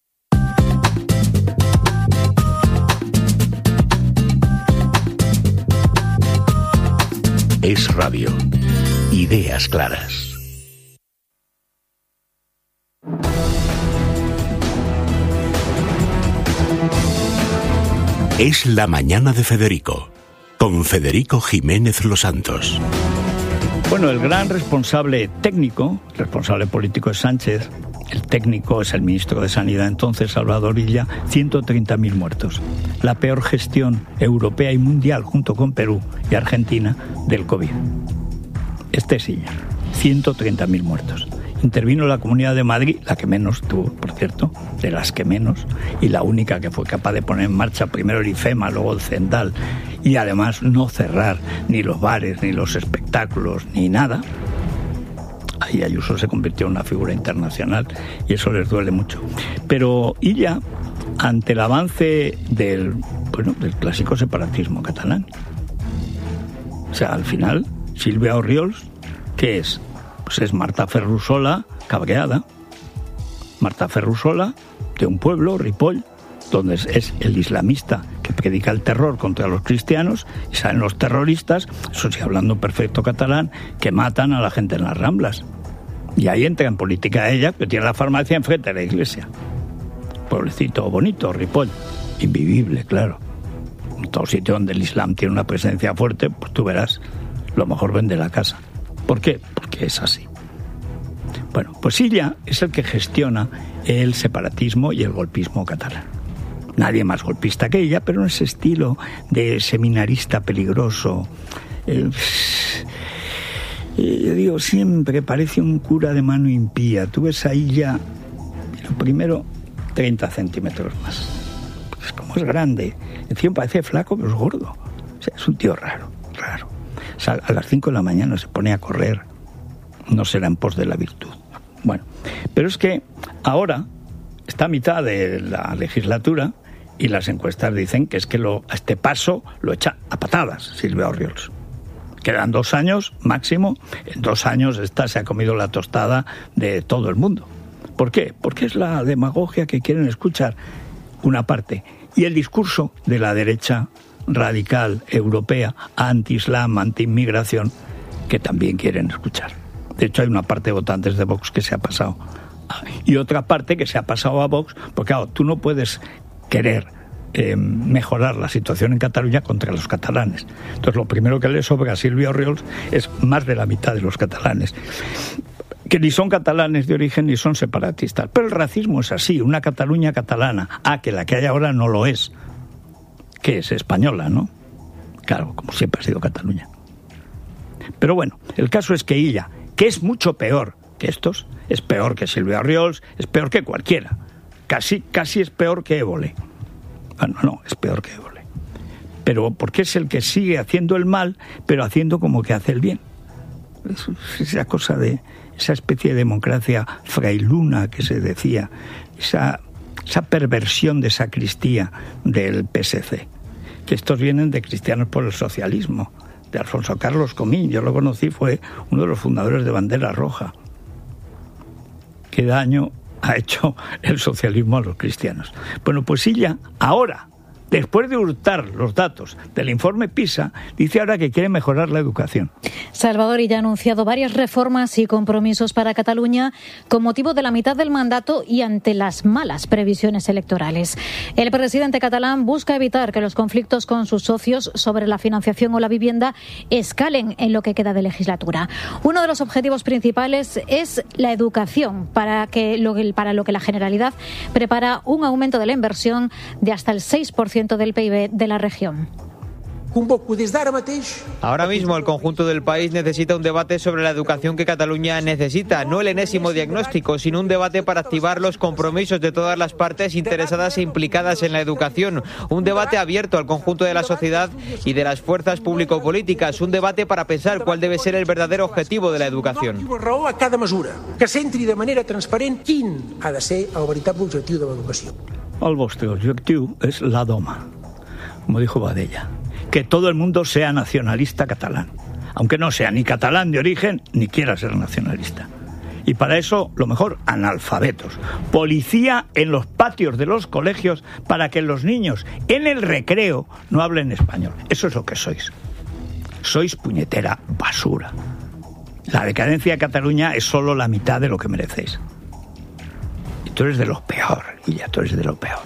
Es Radio. Ideas claras. Es la mañana de Federico, con Federico Jiménez Los Santos. Bueno, el gran responsable técnico, responsable político es Sánchez, el técnico es el ministro de Sanidad entonces, Salvador Illa, ciento treinta mil muertos. La peor gestión europea y mundial, junto con Perú y Argentina, del COVID. Este es Illa, ciento treinta mil muertos. Intervino la Comunidad de Madrid, la que menos tuvo, por cierto, de las que menos, y la única que fue capaz de poner en marcha primero el IFEMA, luego el CENDAL, y además no cerrar ni los bares, ni los espectáculos, ni nada. Ahí Ayuso se convirtió en una figura internacional y eso les duele mucho. Pero Illa, ante el avance del, bueno, del clásico separatismo catalán, o sea, al final, Sílvia Orriols, ¿qué es? Pues es Marta Ferrusola cabreada. Marta Ferrusola, de un pueblo, Ripoll, donde es el islamista que predica el terror contra los cristianos, y salen los terroristas, eso sí, hablando perfecto catalán, que matan a la gente en las Ramblas. Y ahí entra en política ella, que tiene la farmacia enfrente de la iglesia. Pueblecito bonito, Ripoll. Invivible, claro. En todo sitio donde el Islam tiene una presencia fuerte, pues tú verás, lo mejor vende la casa. ¿Por qué? Porque es así. Bueno, pues Illa es el que gestiona el separatismo y el golpismo catalán. Nadie más golpista que ella, pero en ese estilo de seminarista peligroso. Eh, eh, yo digo, siempre parece un cura de mano impía. Tú ves a Illa, lo primero, treinta centímetros más. Pues como es grande. Encima parece flaco, pero es gordo. O sea, es un tío raro, raro. O sea, a las cinco de la mañana se pone a correr. No será en pos de la virtud. Bueno, pero es que ahora está a mitad de la legislatura y las encuestas dicen que es que lo, a este paso lo echa a patadas Sílvia Orriols. Quedan dos años máximo. En dos años esta se ha comido la tostada de todo el mundo. ¿Por qué? Porque es la demagogia que quieren escuchar una parte y el discurso de la derecha radical europea, anti-islam, anti-inmigración, que también quieren escuchar. De hecho, hay una parte de votantes de Vox que se ha pasado. Y otra parte que se ha pasado a Vox, porque claro, tú no puedes querer eh, mejorar la situación en Cataluña contra los catalanes. Entonces, lo primero que le sobra a Sílvia Orriols es más de la mitad de los catalanes, que ni son catalanes de origen ni son separatistas. Pero el racismo es así, una Cataluña catalana. Ah, que la que hay ahora no lo es. Que es española, ¿no? Claro, como siempre ha sido Cataluña. Pero bueno, el caso es que ella, que es mucho peor que estos, es peor que Sílvia Orriols, es peor que cualquiera. Casi, casi es peor que Évole. Bueno, no, es peor que Évole. Pero porque es el que sigue haciendo el mal, pero haciendo como que hace el bien. Es esa cosa de, esa especie de democracia frailuna que se decía, esa... esa perversión de sacristía del P S C, que estos vienen de Cristianos por el Socialismo, de Alfonso Carlos Comín. Yo lo conocí, fue uno de los fundadores de Bandera Roja. ¿Qué daño ha hecho el socialismo a los cristianos? Bueno, pues ella ahora Después de hurtar los datos del informe PISA, dice ahora que quiere mejorar la educación. Salvador ya ha anunciado varias reformas y compromisos para Cataluña con motivo de la mitad del mandato y ante las malas previsiones electorales. El presidente catalán busca evitar que los conflictos con sus socios sobre la financiación o la vivienda escalen en lo que queda de legislatura. Uno de los objetivos principales es la educación, para, que lo, para lo que la Generalidad prepara un aumento de la inversión de hasta el seis por ciento del P I B de la región. Ahora mismo el conjunto del país necesita un debate sobre la educación que Cataluña necesita, no el enésimo diagnóstico, sino un debate para activar los compromisos de todas las partes interesadas e implicadas en la educación, un debate abierto al conjunto de la sociedad y de las fuerzas público-políticas, un debate para pensar cuál debe ser el verdadero objetivo de la educación. A cada mesura, que centri de manera transparent quin ha de ser el veritable objectiu de l'educació. El vostre objectiu és la doma, como dijo Badella. Que todo el mundo sea nacionalista catalán, aunque no sea ni catalán de origen ni quiera ser nacionalista. Y para eso, lo mejor, analfabetos. Policía en los patios de los colegios para que los niños en el recreo no hablen español. Eso es lo que sois. Sois puñetera basura. La decadencia de Cataluña es solo la mitad de lo que merecéis. Y tú eres de lo peor, y ya tú eres de lo peor.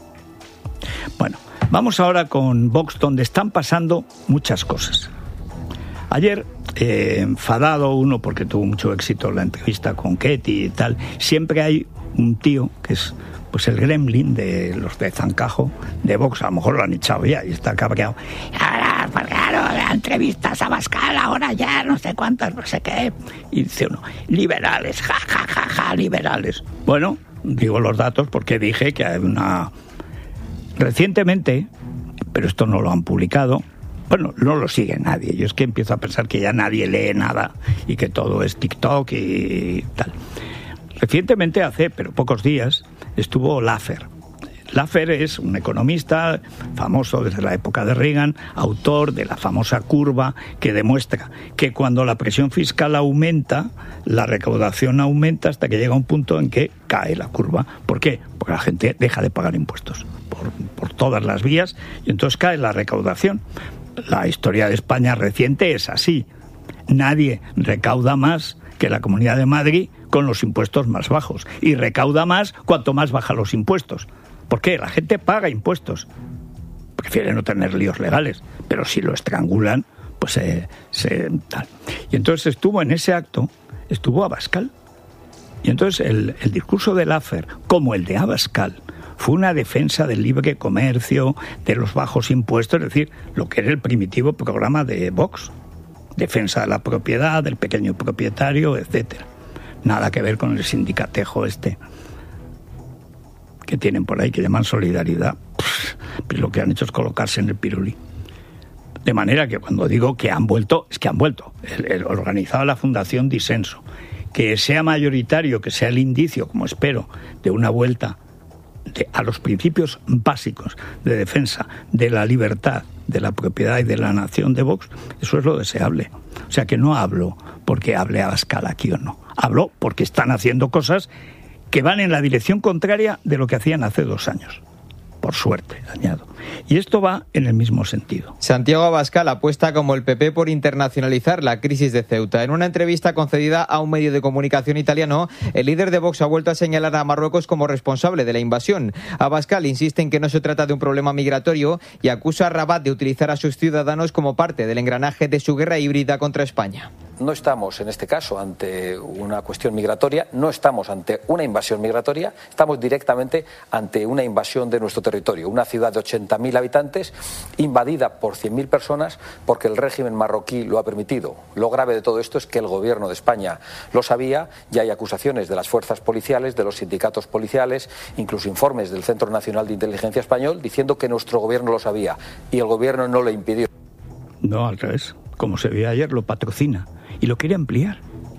Bueno. Vamos ahora con Vox, donde están pasando muchas cosas. Ayer, eh, enfadado uno porque tuvo mucho éxito la entrevista con Ketty y tal, siempre hay un tío que es pues el gremlin de los de Zancajo, de Vox, a lo mejor lo han echado ya y está cabreado. Ahora, pues claro, la entrevista a Abascal, ahora ya no sé cuántas, no sé qué. Y dice uno, liberales, ja, ja, ja, ja, liberales. Bueno, digo los datos porque dije que hay una... Recientemente, pero esto no lo han publicado, bueno, no lo sigue nadie. Yo es que empiezo a pensar que ya nadie lee nada y que todo es TikTok y tal. Recientemente, hace pero pocos días, estuvo Laffer. Laffer es un economista famoso desde la época de Reagan, autor de la famosa curva que demuestra que cuando la presión fiscal aumenta, la recaudación aumenta hasta que llega un punto en que cae la curva. ¿Por qué? Porque la gente deja de pagar impuestos por, por todas las vías y entonces cae la recaudación. La historia de España reciente es así. Nadie recauda más que la Comunidad de Madrid con los impuestos más bajos y recauda más cuanto más baja los impuestos. ¿Por qué? La gente paga impuestos. Prefiere no tener líos legales, pero si lo estrangulan, pues se, se tal. Y entonces estuvo en ese acto, estuvo Abascal. Y entonces el, el discurso de Laffer, como el de Abascal, fue una defensa del libre comercio, de los bajos impuestos, es decir, lo que era el primitivo programa de Vox. Defensa de la propiedad, del pequeño propietario, etcétera. Nada que ver con el sindicatejo este que tienen por ahí, que llaman solidaridad. Pues lo que han hecho es colocarse en el pirulí. De manera que cuando digo que han vuelto, es que han vuelto. El, el organizado la Fundación Disenso. Que sea mayoritario, que sea el indicio, como espero, de una vuelta de, a los principios básicos de defensa de la libertad, de la propiedad y de la nación de Vox, eso es lo deseable. O sea que no hablo porque hable Abascal aquí o no. Hablo porque están haciendo cosas que van en la dirección contraria de lo que hacían hace dos años. Por suerte, añado. Y esto va en el mismo sentido. Santiago Abascal apuesta como el P P por internacionalizar la crisis de Ceuta. En una entrevista concedida a un medio de comunicación italiano, el líder de Vox ha vuelto a señalar a Marruecos como responsable de la invasión. Abascal insiste en que no se trata de un problema migratorio y acusa a Rabat de utilizar a sus ciudadanos como parte del engranaje de su guerra híbrida contra España. No estamos, en este caso, ante una cuestión migratoria, no estamos ante una invasión migratoria, estamos directamente ante una invasión de nuestro territorio. Una ciudad de ochenta mil habitantes invadida por cien mil personas porque el régimen marroquí lo ha permitido. Lo grave de todo esto es que el gobierno de España lo sabía y hay acusaciones de las fuerzas policiales, de los sindicatos policiales, incluso informes del Centro Nacional de Inteligencia Español diciendo que nuestro gobierno lo sabía y el gobierno no lo impidió. No, al revés. Como se vio ayer, lo patrocina y lo quiere ampliar.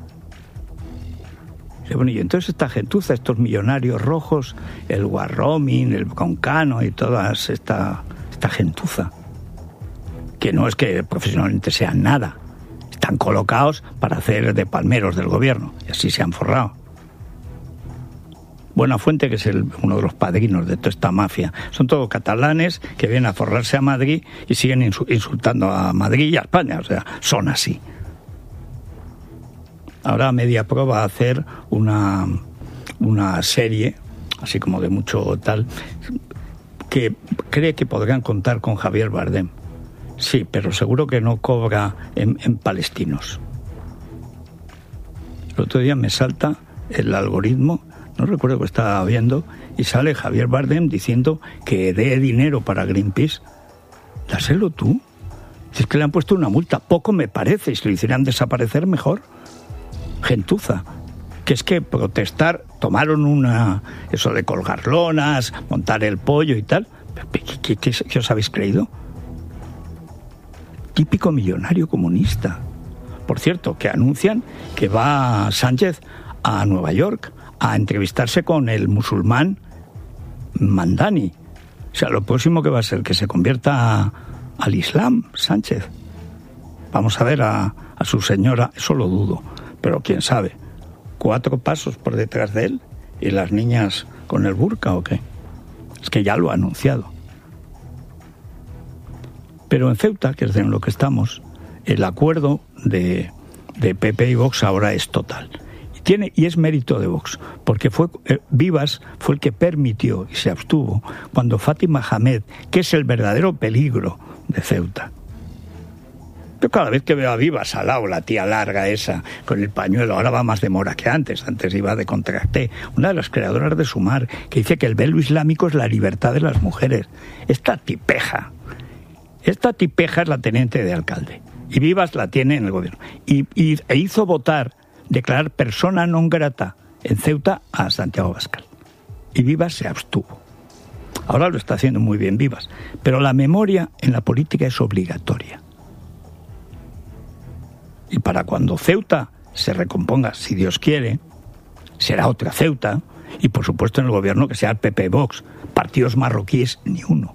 Bueno, y entonces esta gentuza, estos millonarios rojos, el Warromin, el Broncano y toda esta, esta gentuza, que no es que profesionalmente sean nada, están colocados para hacer de palmeros del gobierno, y así se han forrado. Buenafuente, que es el, uno de los padrinos de toda esta mafia. Son todos catalanes que vienen a forrarse a Madrid y siguen insultando a Madrid y a España. O sea, son así. Ahora Mediapro va a hacer una, una serie, así como de mucho tal, que cree que podrían contar con Javier Bardem. Sí, pero seguro que no cobra en, en palestinos. El otro día me salta el algoritmo, no recuerdo que estaba viendo, y sale Javier Bardem diciendo que dé dinero para Greenpeace. Dáselo tú. Si es que le han puesto una multa, poco me parece, y si lo hicieran desaparecer mejor. Gentuza. Que es que protestar, tomaron una, eso de colgar lonas, montar el pollo y tal. ¿Qué, qué, qué, qué os habéis creído? Típico millonario comunista. Por cierto, que anuncian que va Sánchez a Nueva York a entrevistarse con el musulmán Mandani. O sea, lo próximo que va a ser que se convierta a, al Islam, Sánchez. Vamos a ver a, a su señora, eso lo dudo, pero quién sabe. Cuatro pasos por detrás de él y las niñas con el burka, ¿o qué? Es que ya lo ha anunciado. Pero en Ceuta, que es en lo que estamos, el acuerdo de, de P P y Vox ahora es total. Y, tiene, y es mérito de Vox, porque fue eh, Vivas fue el que permitió y se abstuvo cuando Fátima Hamed, que es el verdadero peligro de Ceuta. Yo cada vez que veo a Vivas al lado, la tía larga esa, con el pañuelo, ahora va más de mora que antes, antes iba de contracté, una de las creadoras de Sumar, que dice que el velo islámico es la libertad de las mujeres. Esta tipeja, esta tipeja es la teniente de alcalde, y Vivas la tiene en el gobierno. Y, y e hizo votar, declarar persona non grata en Ceuta a Santiago Abascal. Y Vivas se abstuvo. Ahora lo está haciendo muy bien Vivas, pero la memoria en la política es obligatoria. Y para cuando Ceuta se recomponga, si Dios quiere, será otra Ceuta, y por supuesto en el gobierno que sea el P P Vox, partidos marroquíes ni uno.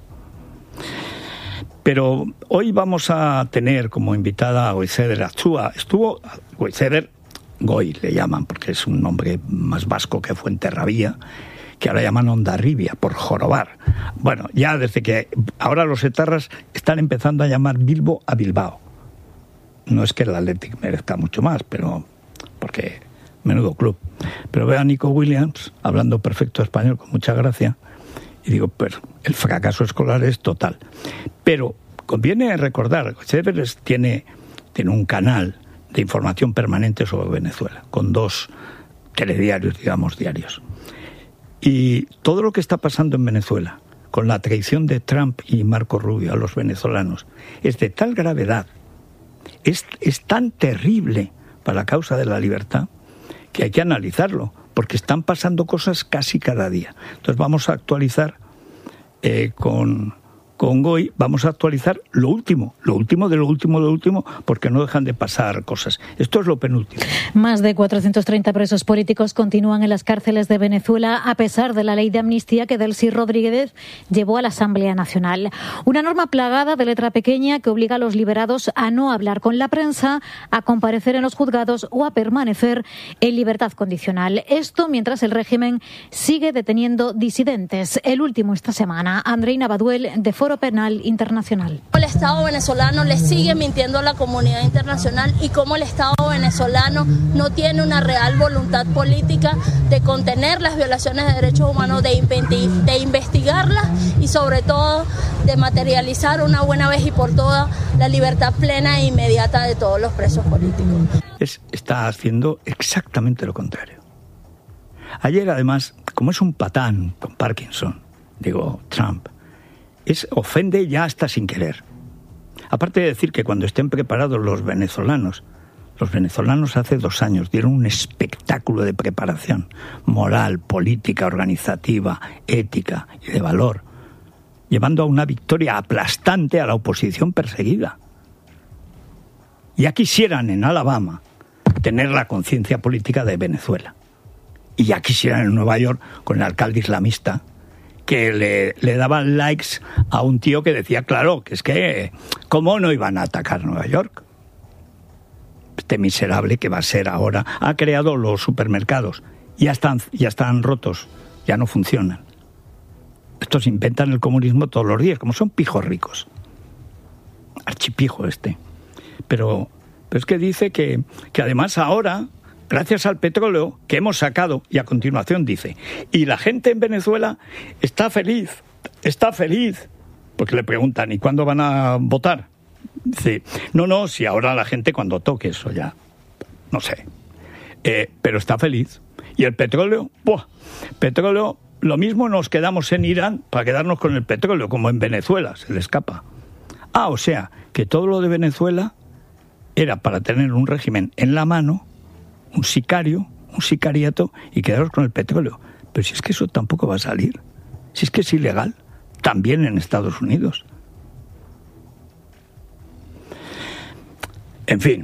Pero hoy vamos a tener como invitada a Goizeder Atzua. Estuvo Goizeder, Goy le llaman, porque es un nombre más vasco que Fuenterrabía, que ahora llaman Hondarribia, por jorobar. Bueno, ya desde que ahora los etarras están empezando a llamar Bilbo a Bilbao. No es que el Athletic merezca mucho más, pero porque menudo club. Pero veo a Nico Williams hablando perfecto español con mucha gracia y digo, pero el fracaso escolar es total. Pero conviene recordar, Goizeder tiene, tiene un canal de información permanente sobre Venezuela, con dos telediarios, digamos, diarios. Y todo lo que está pasando en Venezuela, con la traición de Trump y Marco Rubio a los venezolanos, es de tal gravedad, es, es tan terrible para la causa de la libertad, que hay que analizarlo, porque están pasando cosas casi cada día. Entonces vamos a actualizar eh, con... Con Goy vamos a actualizar lo último, lo último de lo último de lo último, porque no dejan de pasar cosas. Esto es lo penúltimo. Más de cuatrocientos treinta presos políticos continúan en las cárceles de Venezuela a pesar de la ley de amnistía que Delcy Rodríguez llevó a la Asamblea Nacional. Una norma plagada de letra pequeña que obliga a los liberados a no hablar con la prensa, a comparecer en los juzgados o a permanecer en libertad condicional. Esto mientras el régimen sigue deteniendo disidentes. El último esta semana, Andreina Baduel, de Foro Penal Internacional. El Estado venezolano le sigue mintiendo a la comunidad internacional y cómo el Estado venezolano no tiene una real voluntad política de contener las violaciones de derechos humanos, de, de investigarlas y sobre todo de materializar una buena vez y por todas la libertad plena e inmediata de todos los presos políticos. Es, está haciendo exactamente lo contrario. Ayer además, como es un patán con Parkinson, digo Trump, Es, ofende ya hasta sin querer. Aparte de decir que cuando estén preparados los venezolanos, los venezolanos hace dos años dieron un espectáculo de preparación moral, política, organizativa, ética y de valor, llevando a una victoria aplastante a la oposición perseguida. Ya quisieran en Alabama tener la conciencia política de Venezuela. Y ya quisieran en Nueva York con el alcalde islamista que le, le daban likes a un tío que decía, claro, que es que, ¿cómo no iban a atacar Nueva York? Este miserable que va a ser ahora, ha creado los supermercados, ya están, ya están rotos ya no funcionan. Estos inventan el comunismo todos los días, como son pijos ricos. Archipijo este. Pero, pero es que dice que, que además ahora, gracias al petróleo que hemos sacado, y a continuación dice, y la gente en Venezuela está feliz, está feliz, porque le preguntan, ¿y cuándo van a votar? Dice, no, no, si ahora la gente cuando toque eso ya, no sé, eh, pero está feliz. Y el petróleo, ¡buah! Petróleo, lo mismo nos quedamos en Irán para quedarnos con el petróleo, como en Venezuela, se le escapa. Ah, o sea, que todo lo de Venezuela era para tener un régimen en la mano, un sicario, un sicariato, y quedaros con el petróleo. Pero si es que eso tampoco va a salir, si es que es ilegal, también en Estados Unidos. En fin,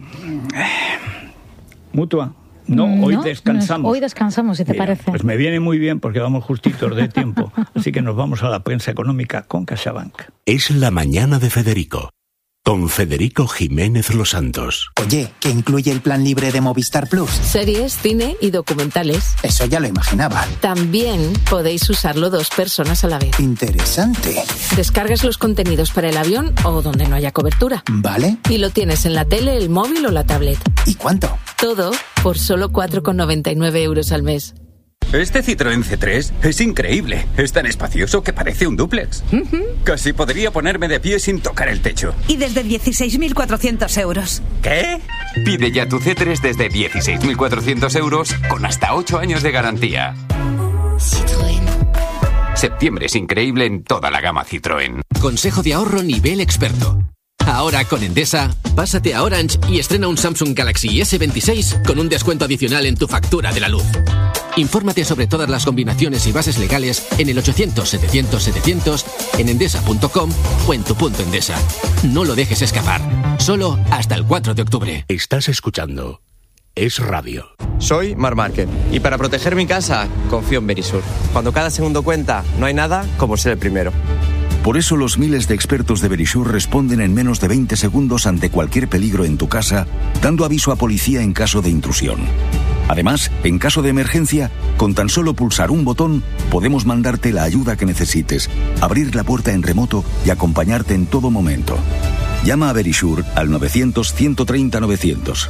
Mutua, no, hoy no, descansamos. Hoy descansamos, si te Mira, parece. Pues me viene muy bien porque vamos justitos de tiempo, así que nos vamos a la prensa económica con CaixaBank. Es la mañana de Federico, con Federico Jiménez Los Santos. Oye, ¿qué incluye el plan libre de Movistar Plus? Series, cine y documentales. Eso ya lo imaginaba. También podéis usarlo dos personas a la vez. Interesante. Descargas los contenidos para el avión o donde no haya cobertura. Vale. Y lo tienes en la tele, el móvil o la tablet. ¿Y cuánto? Todo por solo cuatro con noventa y nueve euros al mes. Este Citroën C tres es increíble. Es tan espacioso que parece un dúplex. Uh-huh. Casi podría ponerme de pie sin tocar el techo. Y desde dieciséis mil cuatrocientos euros. ¿Qué? Pide ya tu C tres desde dieciséis mil cuatrocientos euros con hasta ocho años de garantía. Citroën. Septiembre es increíble en toda la gama Citroën. Consejo de ahorro nivel experto. Ahora con Endesa, pásate a Orange y estrena un Samsung Galaxy ese veintiséis con un descuento adicional en tu factura de la luz. Infórmate sobre todas las combinaciones y bases legales en el ochocientos setecientos setecientos, en endesa punto com o en tu punto Endesa. No lo dejes escapar. Solo hasta el cuatro de octubre. Estás escuchando Es Radio. Soy Mar Márquez y para proteger mi casa confío en Verisur. Cuando cada segundo cuenta, no hay nada como ser el primero. Por eso los miles de expertos de Verisur responden en menos de veinte segundos ante cualquier peligro en tu casa, dando aviso a policía en caso de intrusión. Además, en caso de emergencia, con tan solo pulsar un botón, podemos mandarte la ayuda que necesites, abrir la puerta en remoto y acompañarte en todo momento. Llama a Verisur al novecientos, ciento treinta, novecientos.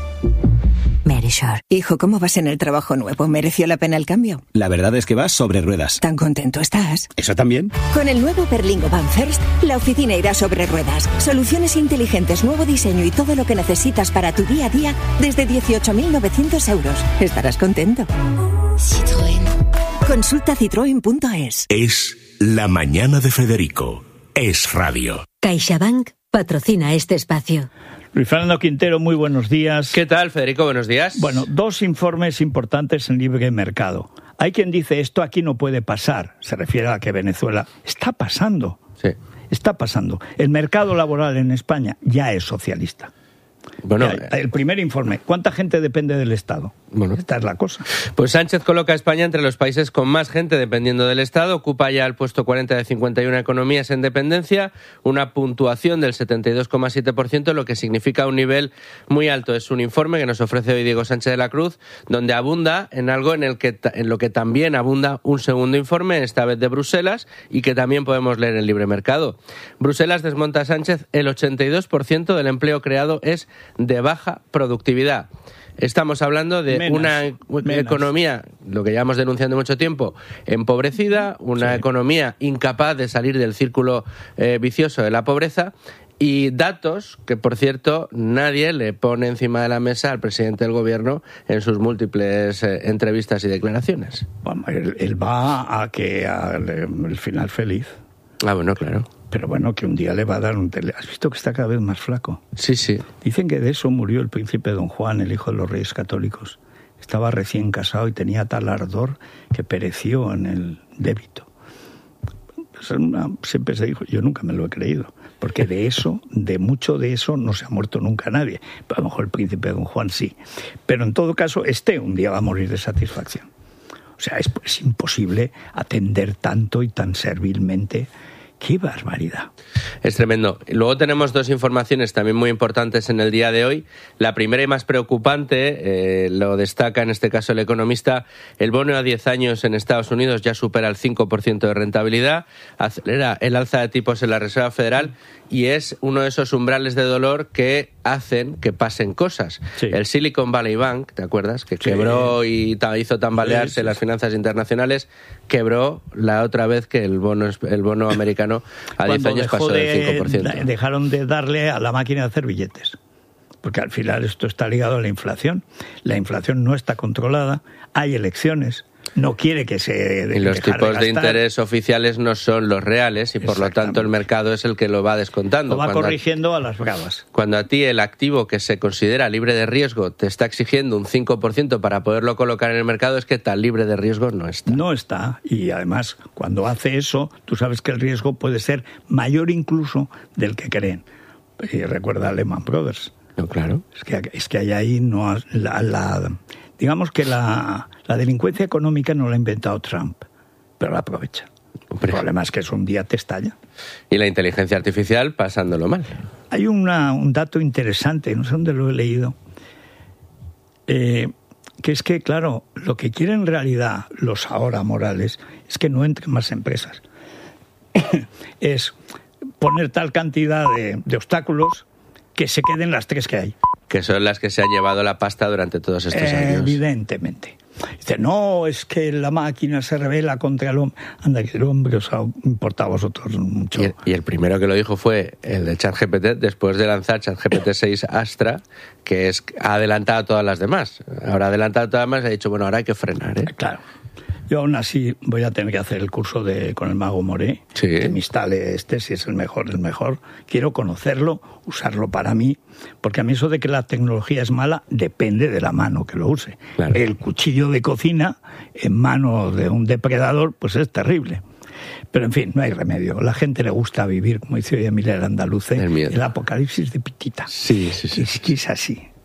Verisur. Hijo, ¿cómo vas en el trabajo nuevo? ¿Mereció la pena el cambio? La verdad es que vas sobre ruedas. ¿Tan contento estás? ¿Eso también? Con el nuevo Berlingo Van First, la oficina irá sobre ruedas. Soluciones inteligentes, nuevo diseño y todo lo que necesitas para tu día a día desde dieciocho mil novecientos euros. Estarás contento. Citroën. Consulta citroen punto es. Es la mañana de Federico. Es Radio. CaixaBank patrocina este espacio. Luis Fernando Quintero, muy buenos días. ¿Qué tal, Federico? Buenos días. Bueno, dos informes importantes en libre mercado. Hay quien dice, esto aquí no puede pasar. Se refiere a que Venezuela está pasando. Sí. Está pasando. El mercado laboral en España ya es socialista. Bueno, el primer informe, ¿cuánta gente depende del Estado? Bueno, esta es la cosa. Pues Sánchez coloca a España entre los países con más gente dependiendo del Estado, ocupa ya el puesto cuarenta de cincuenta y una economías en dependencia, una puntuación del setenta y dos coma siete por ciento, lo que significa un nivel muy alto. Es un informe que nos ofrece hoy Diego Sánchez de la Cruz, donde abunda en algo en, el que, en lo que también abunda un segundo informe, esta vez de Bruselas, y que también podemos leer en Libre Mercado. Bruselas desmonta a Sánchez, el ochenta y dos por ciento del empleo creado es de baja productividad. Estamos hablando de menos, una menos. economía, lo que llevamos denunciando mucho tiempo, empobrecida, una sí. economía incapaz de salir del círculo eh, vicioso de la pobreza, y datos que, por cierto, nadie le pone encima de la mesa al presidente del gobierno en sus múltiples eh, entrevistas y declaraciones. Bueno, él, él va a que al final feliz. Ah, bueno, claro. Pero bueno, que un día le va a dar un tele... ¿Has visto que está cada vez más flaco? Sí, sí. Dicen que de eso murió el príncipe Don Juan, el hijo de los reyes católicos. Estaba recién casado y tenía tal ardor que pereció en el débito. Pues una, siempre se dijo, yo nunca me lo he creído, porque de eso, de mucho de eso, no se ha muerto nunca nadie. A lo mejor el príncipe Don Juan sí. Pero en todo caso, este un día va a morir de satisfacción. O sea, es, es imposible atender tanto y tan servilmente ¡Qué barbaridad! Es tremendo. Luego tenemos dos informaciones también muy importantes en el día de hoy. La primera y más preocupante, eh, lo destaca en este caso el economista, el bono a diez años en Estados Unidos ya supera el cinco por ciento de rentabilidad, acelera el alza de tipos en la Reserva Federal y es uno de esos umbrales de dolor que hacen que pasen cosas. Sí. El Silicon Valley Bank, ¿te acuerdas? Que sí. quebró y hizo tambalearse sí, sí. las finanzas internacionales, quebró la otra vez que el bono, el bono americano a diez años pasó del cinco por ciento. Dejaron de darle a la máquina de hacer billetes, porque al final esto está ligado a la inflación. La inflación no está controlada, hay elecciones, no quiere que se y los tipos de, de interés oficiales no son los reales y por lo tanto el mercado es el que lo va descontando. Lo va cuando corrigiendo a, a las bravas. Cuando a ti el activo que se considera libre de riesgo te está exigiendo un cinco por ciento para poderlo colocar en el mercado, es que tan libre de riesgo no está. No está, y además cuando hace eso tú sabes que el riesgo puede ser mayor incluso del que creen. Y recuerda a Lehman Brothers. No, claro. Es que, es que hay ahí no la... la digamos que la, la delincuencia económica no la ha inventado Trump, pero la aprovecha. Hombre. El problema es que eso un día te estalla. Y la inteligencia artificial pasándolo mal. Hay una, un dato interesante, no sé dónde lo he leído, eh, que es que, claro, lo que quieren en realidad los ahora Morales es que no entren más empresas. Es poner tal cantidad de, de obstáculos que se queden las tres que hay. Que son las que se han llevado la pasta durante todos estos eh, años. Evidentemente. Dice, no, es que la máquina se rebela contra el hombre. Anda, que el hombre os ha importado a vosotros mucho. Y el, y el primero que lo dijo fue el de ChatGPT, después de lanzar ChatGPT seis Astra, que es ha adelantado a todas las demás. Ahora ha adelantado a todas las demás y ha dicho, bueno, ahora hay que frenar, ¿eh? Claro. Yo aún así voy a tener que hacer el curso de con el mago Moré, sí. que me instale este, si es el mejor, el mejor. Quiero conocerlo, usarlo para mí, porque a mí eso de que la tecnología es mala depende de la mano que lo use. Claro. El cuchillo de cocina en mano de un depredador, pues es terrible. Pero en fin, no hay remedio. La gente le gusta vivir, como dice hoy Emilia el Andaluce, el, el apocalipsis de Pitita. Sí, sí, sí. Es que es así.